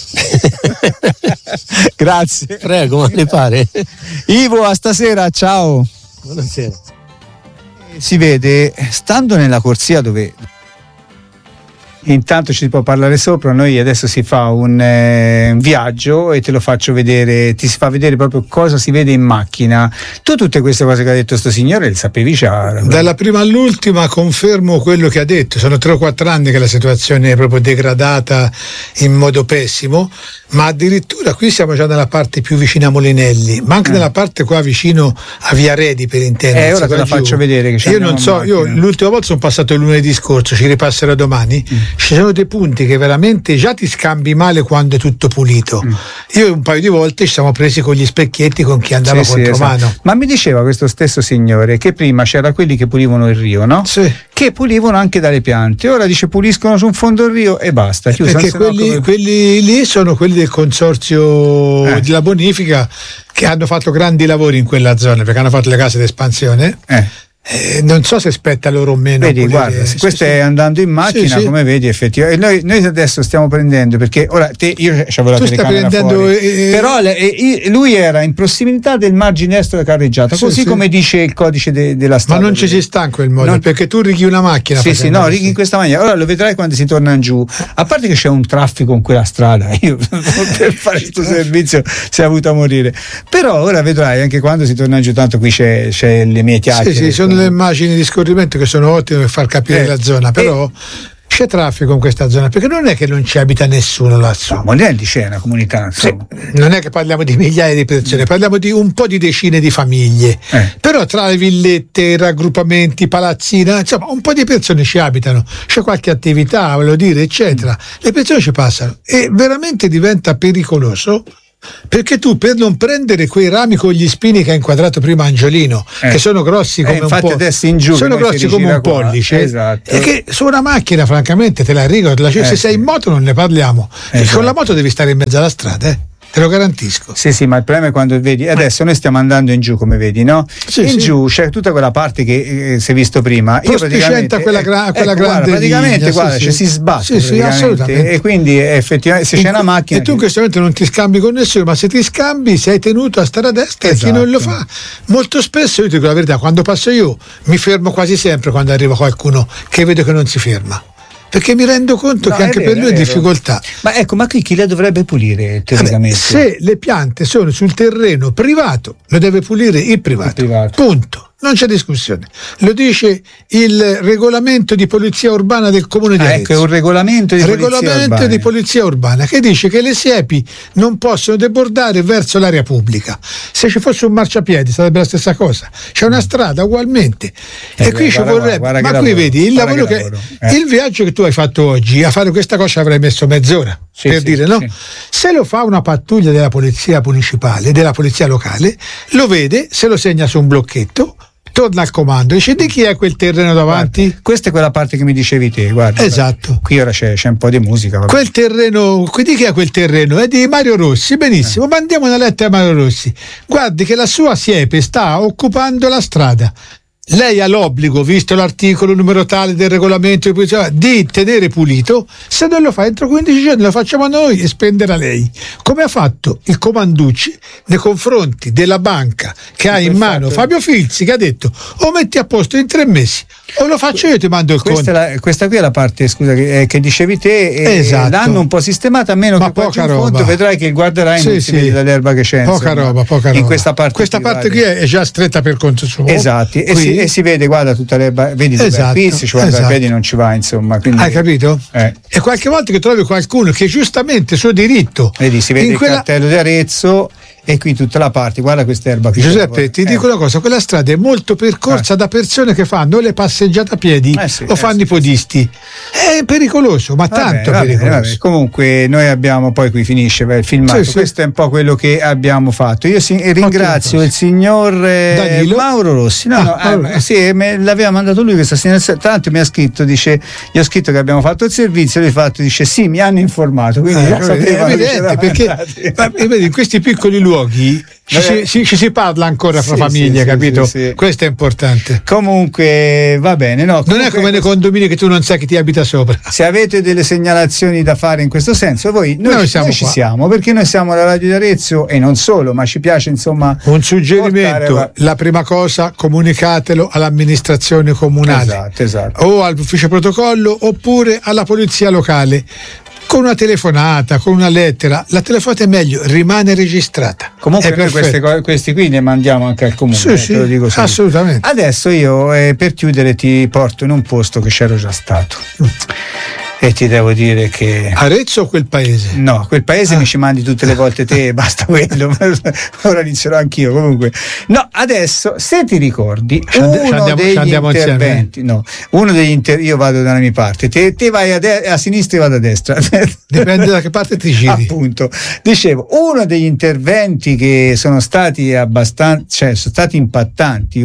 Grazie. Prego, ma le pare? Ivo, a stasera, ciao. Buonasera. Si vede, stando nella corsia dove intanto ci si può parlare sopra, noi adesso si fa un viaggio e te lo faccio vedere, ti si fa vedere proprio cosa si vede in macchina. Tu tutte queste cose che ha detto sto signore le sapevi già? Dalla prima all'ultima confermo quello che ha detto, sono 3 o 4 anni che la situazione è proprio degradata in modo pessimo, ma addirittura qui siamo già nella parte più vicina a Molinelli, ma anche nella parte qua vicino a Via Redi, per intendersi. Ora te la faccio vedere che io non so, io l'ultima volta sono passato il lunedì scorso, ci ripasserò domani. Ci sono dei punti che veramente già ti scambi male quando è tutto pulito. Io un paio di volte ci siamo presi con gli specchietti con chi andava contromano. Esatto. Ma mi diceva questo stesso signore che prima c'era quelli che pulivano il rio, no? Sì. Che pulivano anche dalle piante. Ora dice puliscono su un fondo il rio e basta. Perché quelli lì sono quelli del consorzio della bonifica che hanno fatto grandi lavori in quella zona, perché hanno fatto le case d'espansione. non so se spetta loro o meno. Vedi, guarda, questo è andando in macchina, come vedi, effettivamente. Noi adesso stiamo prendendo, perché ora io c'avevo la telecamera fuori, però lui era in prossimità del margine estero della carreggiata, così come dice il codice della strada. Ma non ci si sta in quel modo, perché tu righi una macchina. Righi in questa maniera. Ora lo vedrai quando si torna giù. A parte che c'è un traffico in quella strada, io per fare questo servizio si è avuto a morire. Però ora vedrai anche quando si torna giù, tanto qui c'è le mie chiacchiere. Sono le immagini di scorrimento che sono ottime per far capire la zona, però c'è traffico in questa zona, perché non è che non ci abita nessuno lassù. No, Monelli c'è una comunità, insomma. Non è che parliamo di migliaia di persone, parliamo di un po' di decine di famiglie, però tra le villette, i raggruppamenti, palazzina, insomma un po' di persone ci abitano, c'è qualche attività, voglio dire, eccetera. Le persone ci passano e veramente diventa pericoloso, perché tu, per non prendere quei rami con gli spini che ha inquadrato prima Angiolino, che sono grossi come un po', adesso in giù sono grossi come un pollice, e che su una macchina francamente te la rigo, se sei in moto non ne parliamo, con la moto devi stare in mezzo alla strada, te lo garantisco. Sì, ma il problema è quando vedi, adesso noi stiamo andando in giù, come vedi, no? Giù c'è tutta quella parte che si è visto prima. Io praticamente quella grande praticamente linea, si sbatte. Sì, assolutamente. E quindi effettivamente se c'è una macchina. E tu in questo momento non ti scambi con nessuno, ma se ti scambi sei tenuto a stare a destra, e chi non lo fa. Molto spesso, io ti dico la verità, quando passo io mi fermo quasi sempre quando arriva qualcuno che vedo che non si ferma, perché mi rendo conto che anche per lui è difficoltà. Ma ma qui chi le dovrebbe pulire teoricamente? Se le piante sono sul terreno privato, lo deve pulire il privato. Punto. Non c'è discussione. Lo dice il regolamento di polizia urbana del comune di Arezzo. Ecco, è un regolamento di polizia urbana che dice che le siepi non possono debordare verso l'area pubblica. Se ci fosse un marciapiedi sarebbe la stessa cosa. C'è una strada ugualmente. E qui ci vorrebbe. Ma qui vedi il lavoro il viaggio che tu hai fatto oggi, a fare questa cosa avrei messo mezz'ora. No? Se lo fa una pattuglia della polizia municipale, della polizia locale, lo vede, se lo segna su un blocchetto, torna al comando, dice: di chi è quel terreno davanti? Guarda, questa è quella parte che mi dicevi te, guarda. Esatto. Qui ora c'è un po' di musica. Vabbè. Quel terreno, di chi è quel terreno? È di Mario Rossi, benissimo, mandiamo una lettera a Mario Rossi. Guardi che la sua siepe sta occupando la strada. Lei ha l'obbligo, visto l'articolo numero tale del regolamento di tenere pulito. Se non lo fa entro 15 giorni lo facciamo noi e spenderà lei, come ha fatto il Comanducci nei confronti della banca che ha in mano Fabio Filzi, che ha detto: o metti a posto in 3 mesi o lo faccio io e ti mando il conto. Questa qui è la parte, scusa, che dicevi te, esatto. L'hanno un po' sistemata, a meno che poca roba. Conto, vedrai che guarderai non si vede dall'erba che c'è, poca roba in questa parte qui è già stretta per conto suo. Esatto, e si vede, guarda, tutta l'erba, vedi, qui se ci guarda i piedi non ci va, insomma, quindi, hai capito? E qualche volta che trovi qualcuno che giustamente il suo diritto, vedi, si vede il cartello di Arezzo. E qui tutta la parte, guarda quest'erba qui. Giuseppe, ti dico una cosa, quella strada è molto percorsa da persone che fanno le passeggiate a piedi o fanno i podisti. È pericoloso, ma tanto pericoloso. Comunque noi abbiamo, poi qui finisce il filmato, questo è un po' quello che abbiamo fatto. Io ringrazio il signor Mauro Rossi. Me l'aveva mandato lui questa segnalazione, tra l'altro mi ha scritto, dice, gli ho scritto che abbiamo fatto il servizio, lui dice sì, mi hanno informato, quindi è evidente, perché vedi, in questi piccoli luoghi ci si parla ancora fra famiglie, capito? Sì. Questo è importante. Comunque va bene, no? Non è come nei condomini che tu non sai chi ti abita sopra. Se avete delle segnalazioni da fare in questo senso, noi ci siamo, perché noi siamo la Radio di Arezzo e non solo, ma ci piace, insomma, un suggerimento. La prima cosa, comunicatelo all'amministrazione comunale, esatto. O all'ufficio protocollo oppure alla polizia locale. Con una telefonata, con una lettera, la telefonata è meglio, rimane registrata. Comunque noi questi qui ne mandiamo anche al comune, te lo dico subito. Assolutamente. Adesso io per chiudere ti porto in un posto che c'ero già stato. E ti devo dire che Arezzo o quel paese? No, quel paese mi ci mandi tutte le volte te e basta quello. Ora inizierò anch'io. Comunque, no, adesso se ti ricordi uno degli interventi, io vado dalla mia parte, te vai a sinistra e vado a destra. Dipende da che parte ti giri. Appunto, dicevo, uno degli interventi che sono stati sono stati impattanti,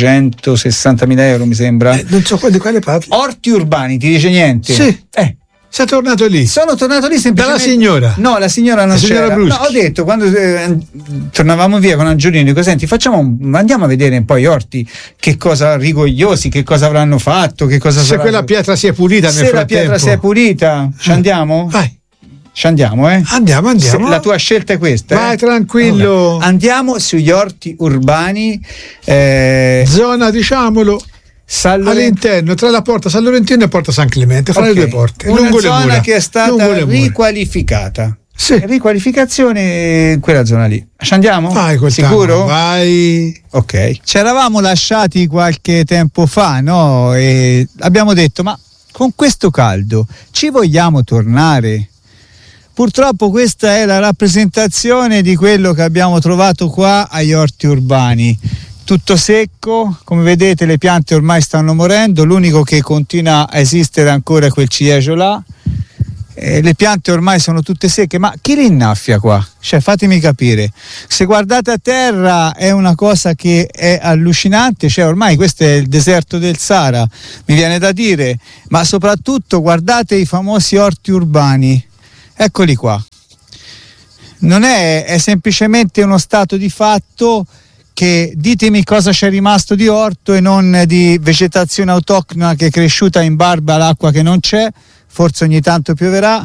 1.260.000 euro mi sembra. Non so di quale parli. Orti urbani, ti dice niente? Sì. Sei tornato lì? Sono tornato lì semplicemente. Dalla signora? No, la signora non c'era. No, ho detto, quando tornavamo via con Angiolino, dico, senti, andiamo a vedere un po' gli orti, che cosa rigogliosi, che cosa avranno fatto, che cosa se quella pietra si è pulita nel frattempo. Se la pietra si è pulita, ci andiamo? Vai. Ci andiamo, Andiamo. La tua scelta è questa? Vai, tranquillo. Allora, andiamo sugli orti urbani. Zona, diciamolo. All'interno, tra la porta San Laurentino e porta San Clemente, fra le due porte. Una zona che è stata riqualificata. Sì. Riqualificazione in quella zona lì. Ci andiamo? Vai, sicuro? Vai. Ok. Ci eravamo lasciati qualche tempo fa, no? E abbiamo detto, ma con questo caldo ci vogliamo tornare? Purtroppo questa è la rappresentazione di quello che abbiamo trovato qua agli orti urbani. Tutto secco, come vedete le piante ormai stanno morendo, l'unico che continua a esistere ancora è quel ciliegio là. Le piante ormai sono tutte secche, ma chi li innaffia qua? Cioè, fatemi capire, se guardate a terra è una cosa che è allucinante, cioè ormai questo è il deserto del Sahara, mi viene da dire, ma soprattutto guardate i famosi orti urbani, eccoli qua. Non è semplicemente uno stato di fatto che ditemi cosa c'è rimasto di orto e non di vegetazione autoctona che è cresciuta in barba all'acqua che non c'è, forse ogni tanto pioverà.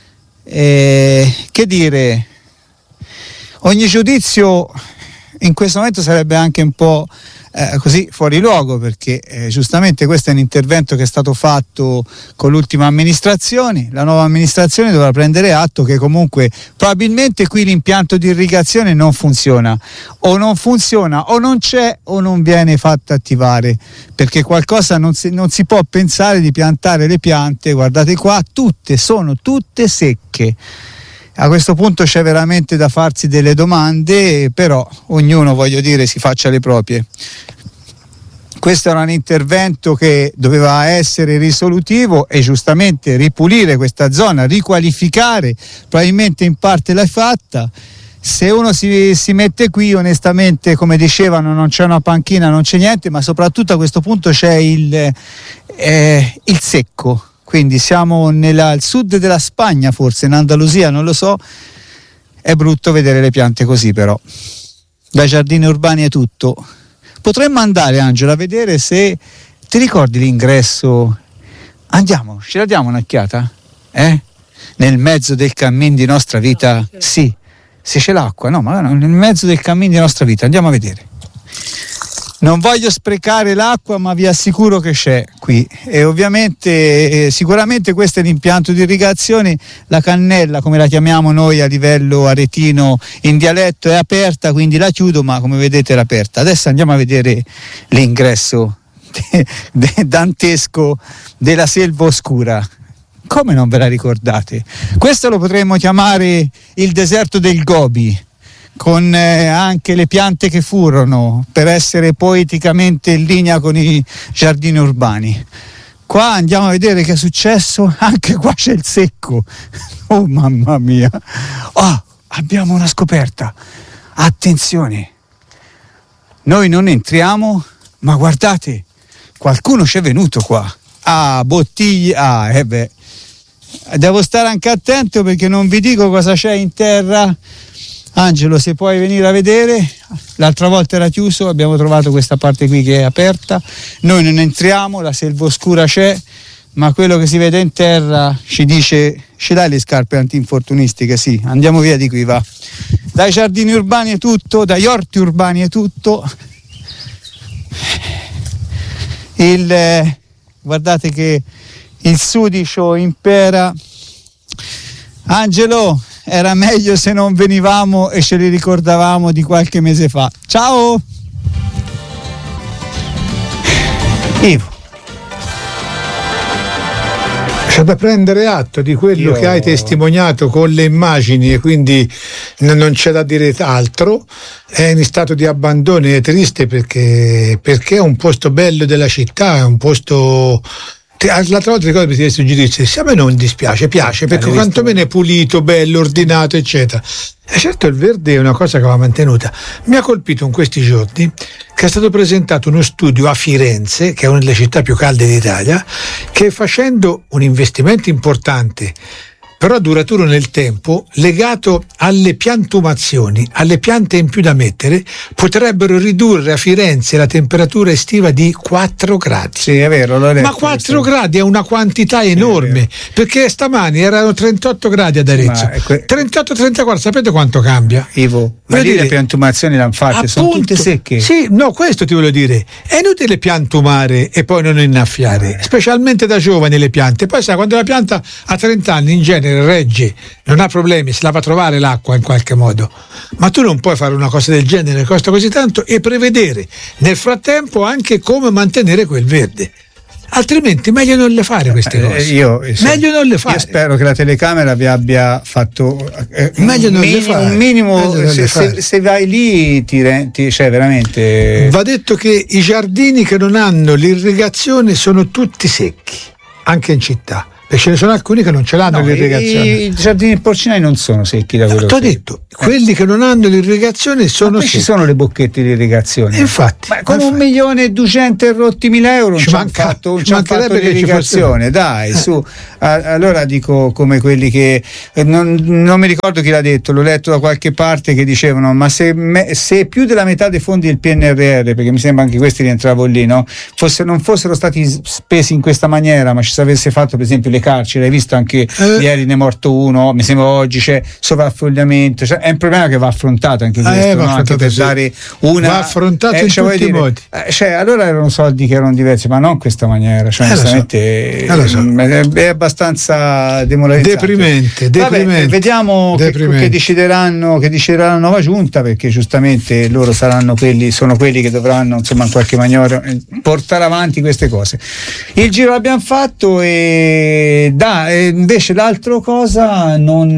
Che dire, ogni giudizio in questo momento sarebbe anche un po' così fuori luogo, perché giustamente questo è un intervento che è stato fatto con l'ultima amministrazione. La nuova amministrazione dovrà prendere atto che comunque probabilmente qui l'impianto di irrigazione non funziona o non c'è o non viene fatto attivare, perché qualcosa non si può pensare di piantare le piante, guardate qua, sono tutte secche. A questo punto c'è veramente da farsi delle domande, però ognuno, voglio dire, si faccia le proprie. Questo era un intervento che doveva essere risolutivo e giustamente ripulire questa zona, riqualificare, probabilmente in parte l'hai fatta. Se uno si mette qui, onestamente, come dicevano, non c'è una panchina, non c'è niente, ma soprattutto a questo punto c'è il secco. Quindi siamo al sud della Spagna, forse in Andalusia, non lo so. È brutto vedere le piante così, però. Dai giardini urbani è tutto. Potremmo andare, Angela, a vedere se ti ricordi l'ingresso. Andiamo, ce la diamo un'occhiata? Nel mezzo del cammin di nostra vita? Sì. Se c'è l'acqua, no, ma nel mezzo del cammin di nostra vita. Andiamo a vedere. Non voglio sprecare l'acqua, ma vi assicuro che c'è qui, e ovviamente sicuramente questo è l'impianto di irrigazione. La cannella, come la chiamiamo noi a livello aretino in dialetto, è aperta, quindi la chiudo, ma come vedete era aperta. Adesso andiamo a vedere l'ingresso dantesco della selva oscura. Come non ve la ricordate? Questo lo potremmo chiamare il deserto del Gobi, con anche le piante che furono, per essere poeticamente in linea con i giardini urbani. Qua andiamo a vedere che è successo, anche qua c'è il secco. Oh mamma mia, abbiamo una scoperta, attenzione, noi non entriamo, ma guardate, qualcuno c'è venuto qua, bottiglie, devo stare anche attento perché non vi dico cosa c'è in terra. Angelo, se puoi venire a vedere, l'altra volta era chiuso, abbiamo trovato questa parte qui che è aperta, noi non entriamo, la selva oscura c'è, ma quello che si vede in terra ci dice, ce l'hai le scarpe antinfortunistiche? Sì, andiamo via di qui, va. Dai giardini urbani è tutto, dagli orti urbani è tutto. Guardate che il sudicio impera. Angelo, era meglio se non venivamo e ce li ricordavamo di qualche mese fa. Ciao! Ivo. C'è da prendere atto di quello che hai testimoniato con le immagini, e quindi non c'è da dire altro. È in stato di abbandono e è triste perché è un posto bello della città, è un posto L'altra volta ricordo mi chiedesti un giudizio, a me non dispiace, piace perché quantomeno è pulito, bello, ordinato, eccetera. E certo il verde è una cosa che va mantenuta. Mi ha colpito in questi giorni che è stato presentato uno studio a Firenze, che è una delle città più calde d'Italia, che facendo un investimento importante però duraturo nel tempo, legato alle piantumazioni, alle piante in più da mettere, potrebbero ridurre a Firenze la temperatura estiva di 4 gradi. Sì, è vero, l'ho letto. Ma 4 gradi è una quantità enorme, perché stamani erano 38 gradi ad Arezzo. 38-34, sapete quanto cambia? Ivo, ma lì le piantumazioni l'hanno fatte, sono tutte secche. Sì, no, questo ti voglio dire. È inutile piantumare e poi non innaffiare, specialmente da giovani le piante. Poi sai, quando la pianta ha 30 anni in genere regge, non ha problemi, se la va a trovare l'acqua in qualche modo, ma tu non puoi fare una cosa del genere, costa così tanto, e prevedere nel frattempo anche come mantenere quel verde. Altrimenti meglio non le fare queste cose. Meglio non le fare. Io spero che la telecamera vi abbia fatto un minimo. Se vai lì cioè veramente. Va detto che i giardini che non hanno l'irrigazione sono tutti secchi, anche in città. E ce ne sono alcuni che non ce l'hanno l'irrigazione. I giardini porcinai non sono secchi da quello che ho detto. Quelli che non hanno l'irrigazione sono secchi. Ci sono le bocchette di irrigazione. Infatti. Ma con 1.200.000 e rotti mila euro non ci hanno fatto l'irrigazione. Dai, su. Allora dico come quelli che non mi ricordo chi l'ha detto, l'ho letto da qualche parte, che dicevano ma se più della metà dei fondi del PNRR, perché mi sembra anche questi rientravano lì, no? Non fossero stati spesi in questa maniera, ma ci si avesse fatto per esempio le carceri, hai visto anche ieri ne è morto uno, mi sembra oggi c'è sovraffollamento, cioè, è un problema che va affrontato anche questo, no? Anche per dare una, va affrontato in tutti i modi. Allora erano soldi che erano diversi, ma non in questa maniera, cioè onestamente è abbastanza demoralizzante. Deprimente. Vediamo che decideranno la nuova giunta, perché giustamente loro sono quelli che dovranno insomma in qualche maniera portare avanti queste cose. Il giro l'abbiamo fatto e invece l'altra cosa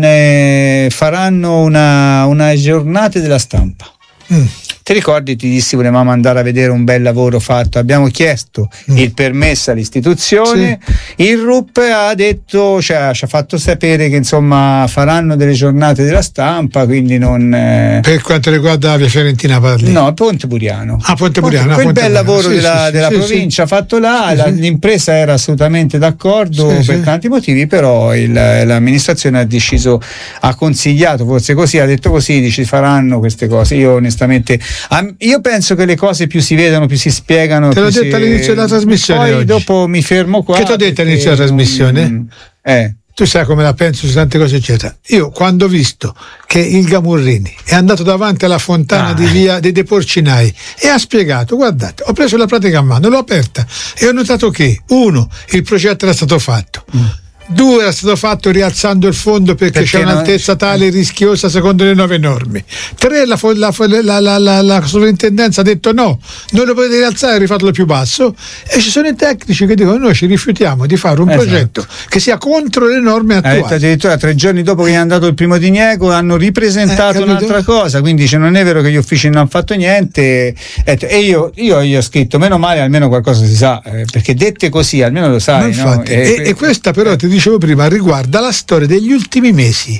faranno una giornata della stampa. Ti ricordi, ti dissi volevamo andare a vedere un bel lavoro fatto, abbiamo chiesto il permesso all'istituzione, il RUP ha detto, ci ha fatto sapere che insomma faranno delle giornate della stampa, quindi non per quanto riguarda la via Fiorentina parli? No, Ponte Buriano. Ponte Buriano. Quel bel lavoro della provincia fatto là, l'impresa era assolutamente d'accordo per tanti motivi, però l'amministrazione ha consigliato, forse così, ha detto così, faranno queste cose. Io onestamente io penso che le cose più si vedono, più si spiegano. Te l'ho detto all'inizio della trasmissione. Poi dopo mi fermo qua. Che ti ho detto all'inizio della trasmissione? Tu sai come la penso su tante cose eccetera. Io quando ho visto che il Gamurrini è andato davanti alla fontana di via dei Porcinai e ha spiegato, guardate, ho preso la pratica a mano, l'ho aperta e ho notato che 1, il progetto era stato fatto, 2, era stato fatto rialzando il fondo perché c'è un'altezza tale rischiosa secondo le nuove norme. 3, la sovrintendenza ha detto no, non lo potete rialzare, rifatelo più basso, e ci sono i tecnici che dicono noi ci rifiutiamo di fare un progetto che sia contro le norme attuali. Addirittura 3 giorni dopo che è andato il primo diniego hanno ripresentato un'altra cosa, quindi non è vero che gli uffici non hanno fatto niente, e io gli ho scritto meno male, almeno qualcosa si sa, perché dette così almeno lo sai, infatti, no? E questa però ti dicevo prima riguarda la storia degli ultimi mesi.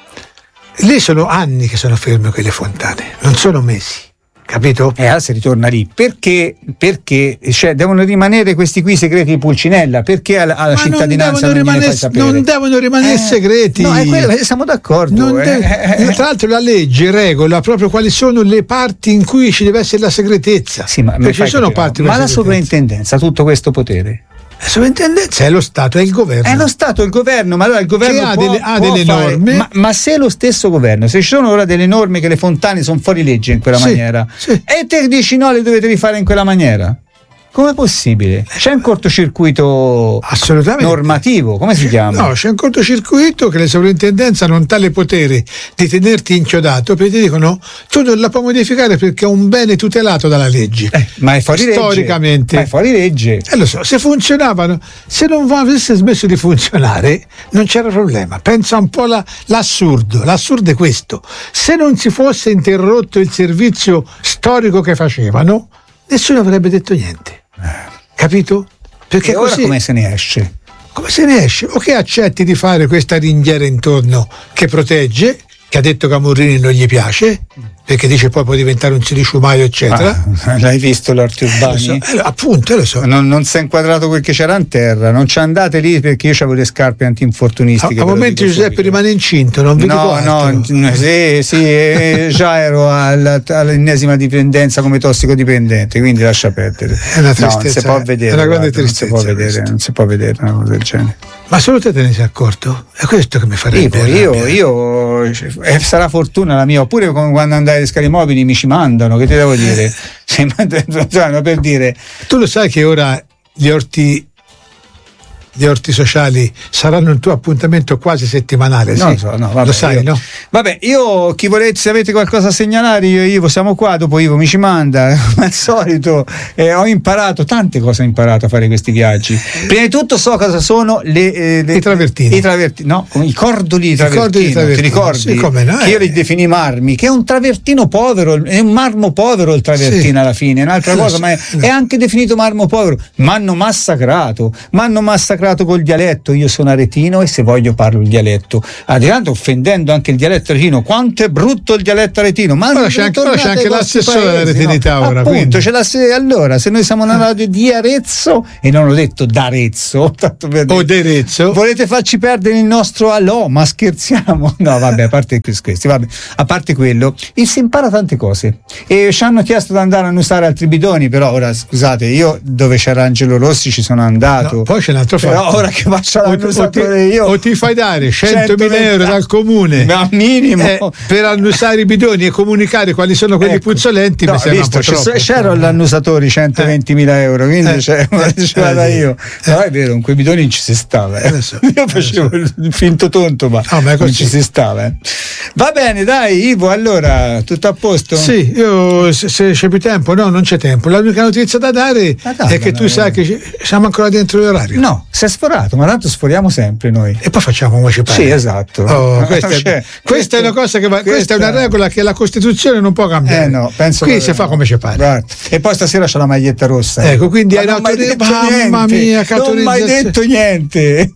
Lì sono anni che sono ferme quelle fontane, non sono mesi, capito? Si ritorna lì perché cioè, devono rimanere questi qui segreti di Pulcinella, perché alla cittadinanza non gliene fai sapere? Non devono rimanere segreti. No, è quello, siamo d'accordo. Tra l'altro la legge regola proprio quali sono le parti in cui ci deve essere la segretezza. Sì, ma la sovrintendenza ha tutto questo potere? La sovrintendenza è lo Stato, è il governo. È lo Stato, il governo, ma allora il governo ha delle norme. Ma se lo stesso governo, se ci sono ora delle norme che le fontane sono fuori legge in quella maniera, e te dici no, le dovete rifare in quella maniera, com'è possibile? C'è un cortocircuito normativo, come si chiama? No, c'è un cortocircuito che la sovrintendenza non ha il potere di tenerti inchiodato, perché ti dicono tu non la puoi modificare perché è un bene tutelato dalla legge. Ma è fuori storicamente. Ma è fuori legge. Lo so, se funzionavano, se non avesse smesso di funzionare non c'era problema. Pensa un po' l'assurdo è questo: se non si fosse interrotto il servizio storico che facevano, nessuno avrebbe detto niente. Capito? Perché e ora come se ne esce? Come se ne esce? O che accetti di fare questa ringhiera intorno che protegge, che ha detto che a Mourinho non gli piace, perché dice poi può diventare un siriciumaio eccetera. L'hai visto l'Orti Urbani? Appunto, lo so. Non si è inquadrato quel che c'era in terra, non ci andate lì perché io avevo le scarpe antinfortunistiche. A momenti Giuseppe rimane incinto, non vi dico altro. Sì, già ero all'ennesima dipendenza come tossicodipendente, quindi lascia perdere. È una tristezza, non si può vedere, è una grande tristezza. Non si può vedere una cosa del genere. Ma solo te ne sei accorto? È questo che mi farebbe io sarà fortuna la mia, oppure come quando andai alle scale mobili mi ci mandano, che ti devo dire? Per dire, tu lo sai che ora gli orti sociali saranno il tuo appuntamento quasi settimanale, non so, no, vabbè, lo sai, no? Vabbè, io chi volete, se avete qualcosa a segnalare, io siamo qua, dopo Ivo mi ci manda come al solito. Ho imparato tante cose, a fare questi viaggi. Prima di tutto so cosa sono i travertini. I cordoli di travertino. Ti ricordi? Sì, come no, che io li defini marmi, che è un travertino povero, è un marmo povero il travertino, sì. Alla fine è un'altra cosa, ma è anche definito marmo povero. M'hanno massacrato col dialetto. Io sono aretino e se voglio parlo il dialetto, addirittura offendendo anche il dialetto aretino. Quanto è brutto il dialetto aretino, ma ora c'è anche l'assessore dell'aretinità, no? Ora appunto allora se noi siamo una radio di Arezzo, e non ho detto d'Arezzo tanto per o d'Arezzo, volete farci perdere il nostro alò, ma scherziamo? No, vabbè, a parte questi, vabbè, a parte quello, si impara tante cose e ci hanno chiesto di andare a annusare altri bidoni, però ora scusate, io dove c'era Angelo Rossi ci sono andato, poi c'è un altro fatto. Però ora che faccio l'annusatore io, o ti fai dare 100.000 euro dal comune, ma minimo, per annusare i bidoni e comunicare quali sono quelli puzzolenti. No, visto, c'ero all'annusatori 120.000 euro, quindi ce vada io. No, è vero, con quei bidoni non ci si stava. Io facevo il finto tonto, ma non ci si stava. Va bene, dai Ivo, allora tutto a posto? Sì, io se c'è più tempo, no, non c'è tempo. L'unica notizia da dare è che tu sai che siamo ancora dentro l'orario. No, si è sforato, ma tanto sforiamo sempre noi. E poi facciamo come ci pare. Sì, esatto. Questa è una cosa che questa è una regola che la Costituzione non può cambiare. No, penso qui si fa come ci pare. Guarda. E poi stasera c'è la maglietta rossa. Ecco, quindi hai mamma mia, non mai detto niente.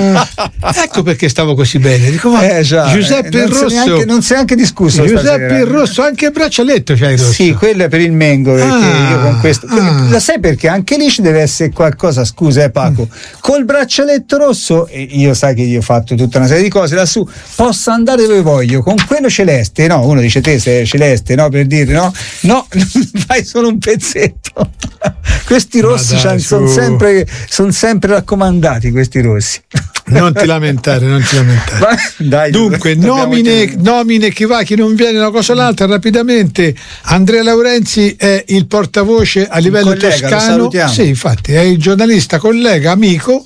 Ecco perché stavo così bene. Dico, Giuseppe il Rosso. Non si è anche discusso. Giuseppe il Rosso, anche il braccialetto c'hai rosso. Sì, quello è per il Mengo, perché io con questo. Lo sai perché? Anche lì ci deve essere qualcosa, scusa, Paco. Col braccialetto rosso, e io sai che io ho fatto tutta una serie di cose lassù, posso andare dove voglio. Con quello celeste, no? Uno dice te sei celeste, no? Per dire no, fai solo un pezzetto. Questi rossi sono sempre raccomandati, questi rossi. Non ti lamentare. Dai, dunque, nomine chi va, chi non viene, una cosa o l'altra, rapidamente. Andrea Laurenzi è il portavoce a livello toscano. Sì, infatti, è il giornalista, collega, amico,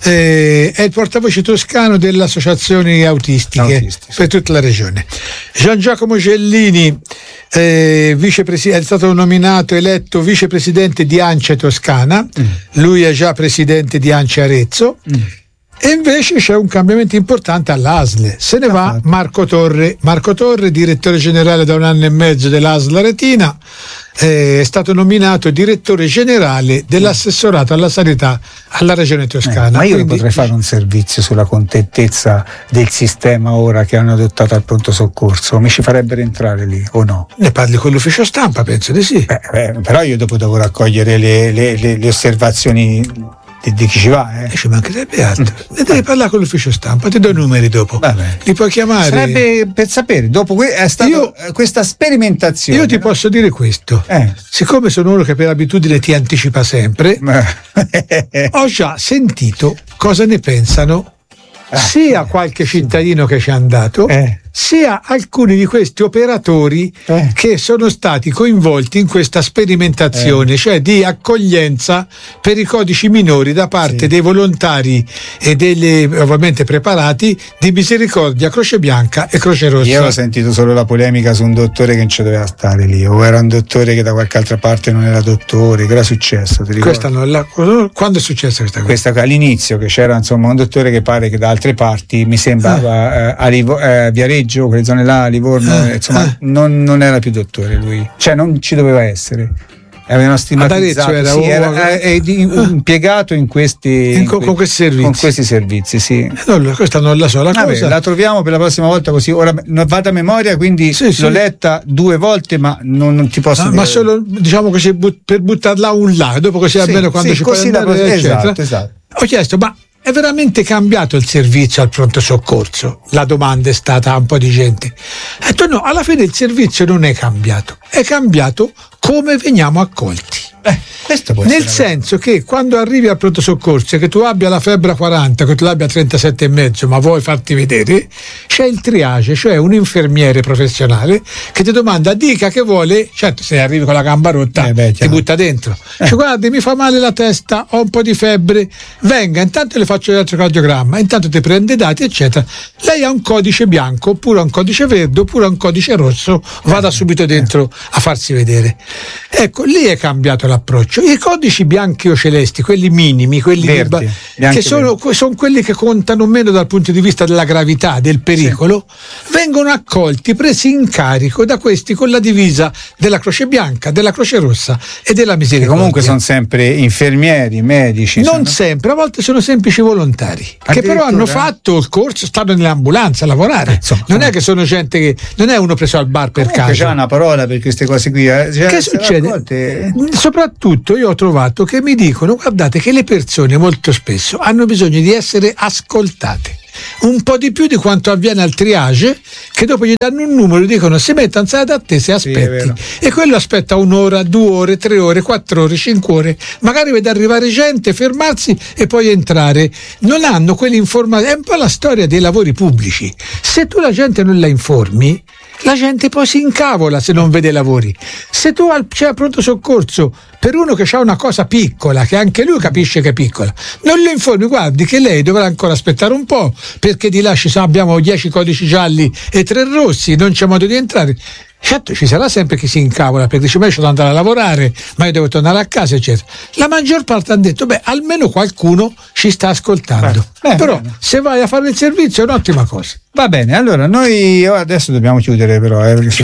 è il portavoce toscano delle associazioni autistiche per tutta la regione. Gian Giacomo Gellini è stato eletto vicepresidente di ANCE Toscana, lui è già presidente di ANCE Arezzo. E invece c'è un cambiamento importante all'ASL. Se ne va Marco Torre, direttore generale da 1 anno e mezzo dell'ASL Aretina, è stato nominato direttore generale dell'assessorato alla sanità alla regione Toscana. Ma io potrei fare un servizio sulla contentezza del sistema ora che hanno adottato al pronto soccorso, mi ci farebbero entrare lì o no? Ne parli con l'ufficio stampa, penso di sì. Però io dopo devo raccogliere le osservazioni di chi ci va, ci mancherebbe altro. Ne devi parlare con l'ufficio stampa, ti do i numeri dopo. Vabbè. Li puoi chiamare. Sarebbe per sapere, dopo è stato questa sperimentazione. Io ti posso dire questo, siccome sono uno che per abitudine ti anticipa sempre, ho già sentito cosa ne pensano sia qualche cittadino che ci è andato, sia alcuni di questi operatori che sono stati coinvolti in questa sperimentazione, cioè di accoglienza per i codici minori da parte dei volontari e degli ovviamente preparati di Misericordia, Croce Bianca e Croce Rossa. Io ho sentito solo la polemica su un dottore che non ci doveva stare lì, o era un dottore che da qualche altra parte non era dottore. Che era successo? Ti quando è successa questa cosa? Questa all'inizio, che c'era insomma un dottore che pare che da altre parti, mi sembrava a Viareggio, quelle zone là, Livorno, insomma non era più dottore lui, cioè non ci doveva essere. avevano stigmatizzato, era impiegato in questi con questi servizi, sì. No, questa non la so, cosa. La troviamo per la prossima volta, così ora vado a memoria, quindi l'ho letta 2 volte, ma non ti posso dire. Ma solo diciamo che per buttarla un là, dopo così almeno quando ci puoi andare, esatto. Ho chiesto, ma è veramente cambiato il servizio al pronto soccorso? La domanda è stata a un po' di gente. Ho detto no, alla fine il servizio non è cambiato, è cambiato come veniamo accolti. Nel senso che quando arrivi al pronto soccorso, che tu abbia la febbre a 40, che tu l'abbia a 37,5, ma vuoi farti vedere, c'è il triage, cioè un infermiere professionale che ti domanda, dica che vuole, certo se arrivi con la gamba rotta ti butta dentro, cioè guardi mi fa male la testa, ho un po' di febbre, venga, intanto le faccio l'elettrocardiogramma, intanto ti prende i dati eccetera, lei ha un codice bianco oppure un codice verde oppure un codice rosso, vada subito dentro a farsi vedere. Ecco, lì è cambiato l'approccio. I codici bianchi o celesti, quelli minimi, quelli verdi, che sono quelli che contano meno dal punto di vista della gravità, del pericolo, vengono accolti, presi in carico da questi con la divisa della Croce Bianca, della Croce Rossa e della Misericordia. Comunque sono sempre infermieri, medici. Non sempre, a volte sono semplici volontari che però hanno fatto il corso, stanno nell'ambulanza a lavorare. Non è che sono gente che non è uno preso al bar per caso. C'è una parola per queste cose qui. Che succede? Soprattutto io ho trovato che mi dicono, guardate che le persone molto spesso hanno bisogno di essere ascoltate un po' di più di quanto avviene al triage, che dopo gli danno un numero e dicono si metta in sala d'attesa e aspetti, e quello aspetta 1 ora, 2 ore, 3 ore, 4 ore, 5 ore, magari vede arrivare gente, fermarsi e poi entrare. Non hanno quell'informazione. È un po' la storia dei lavori pubblici: se tu la gente non la informi, la gente poi si incavola se non vede lavori. Se tu c'è al pronto soccorso per uno che ha una cosa piccola, che anche lui capisce che è piccola, non lo informi, guardi che lei dovrà ancora aspettare un po', perché di là abbiamo 10 codici gialli e 3 rossi, non c'è modo di entrare. Certo, ci sarà sempre chi si incavola perché dice ma io devo andare a lavorare, ma io devo tornare a casa eccetera. La maggior parte hanno detto almeno qualcuno ci sta ascoltando, però se vai a fare il servizio è un'ottima cosa. Va bene, allora noi adesso dobbiamo chiudere però,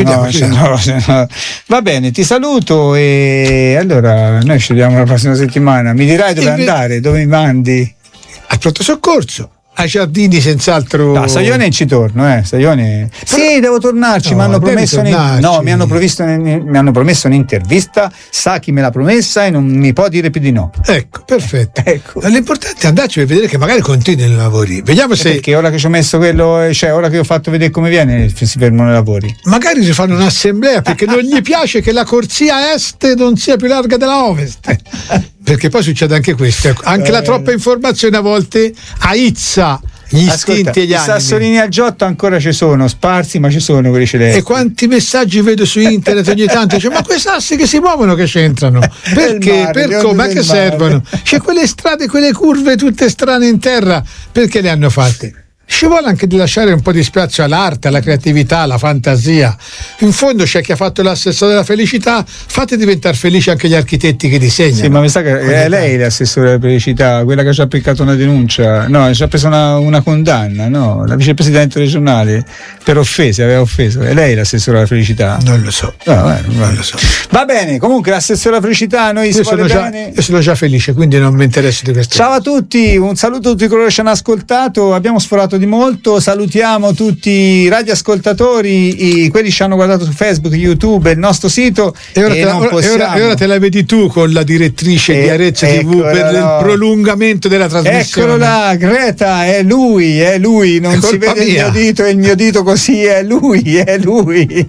no. Va bene, ti saluto e allora noi ci vediamo la prossima settimana. Mi dirai dove andare, dove mi mandi? Al pronto soccorso. Ai Giardini senz'altro. No, Saione ci torno, Saione. Sì, devo tornarci, mi hanno promesso mi hanno promesso un'intervista, sa chi me l'ha promessa e non mi può dire più di no. Ecco, perfetto. Ecco. L'importante è andarci per vedere che magari continui i lavori. Vediamo se. Perché ora che ci ho messo quello, cioè ora che ho fatto vedere come viene, si fermano i lavori. Magari si fanno un'assemblea perché non gli piace che la corsia est non sia più larga della ovest. Perché poi succede anche questo, anche la troppa informazione a volte aizza gli istinti e gli animi. I sassolini al Giotto ancora ci sono, sparsi, ma ci sono quelli celesti. E quanti messaggi vedo su internet ogni tanto, ma quei sassi che si muovono che c'entrano? Perché? Per come? A che servono? C'è quelle strade, quelle curve tutte strane in terra, perché le hanno fatte? Ci vuole anche di lasciare un po' di spazio all'arte, alla creatività, alla fantasia. In fondo c'è chi ha fatto l'assessore della felicità, fate diventare felici anche gli architetti che disegnano. Sì, ma mi sa che è lei l'assessore della felicità, quella che ci ha appliccato una denuncia, ci ha preso una condanna, la vicepresidente regionale per offese, aveva offeso. È lei l'assessore della felicità? Non lo so. Non lo so. Va bene, comunque l'assessore della felicità, noi io sono già felice, quindi non mi interessa di questo. Ciao a tutti, un saluto a tutti coloro che ci hanno ascoltato, abbiamo sforato di molto, salutiamo tutti i radioascoltatori, quelli che ci hanno guardato su Facebook, YouTube, il nostro sito e ora te la vedi tu con la direttrice di Arezzo TV per il prolungamento della trasmissione. Eccolo là, Greta, è lui, non si vede il mio dito, e il mio dito così, è lui.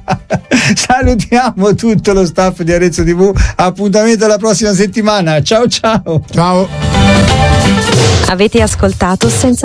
Salutiamo tutto lo staff di Arezzo TV, appuntamento alla prossima settimana, ciao. Avete ascoltato Senza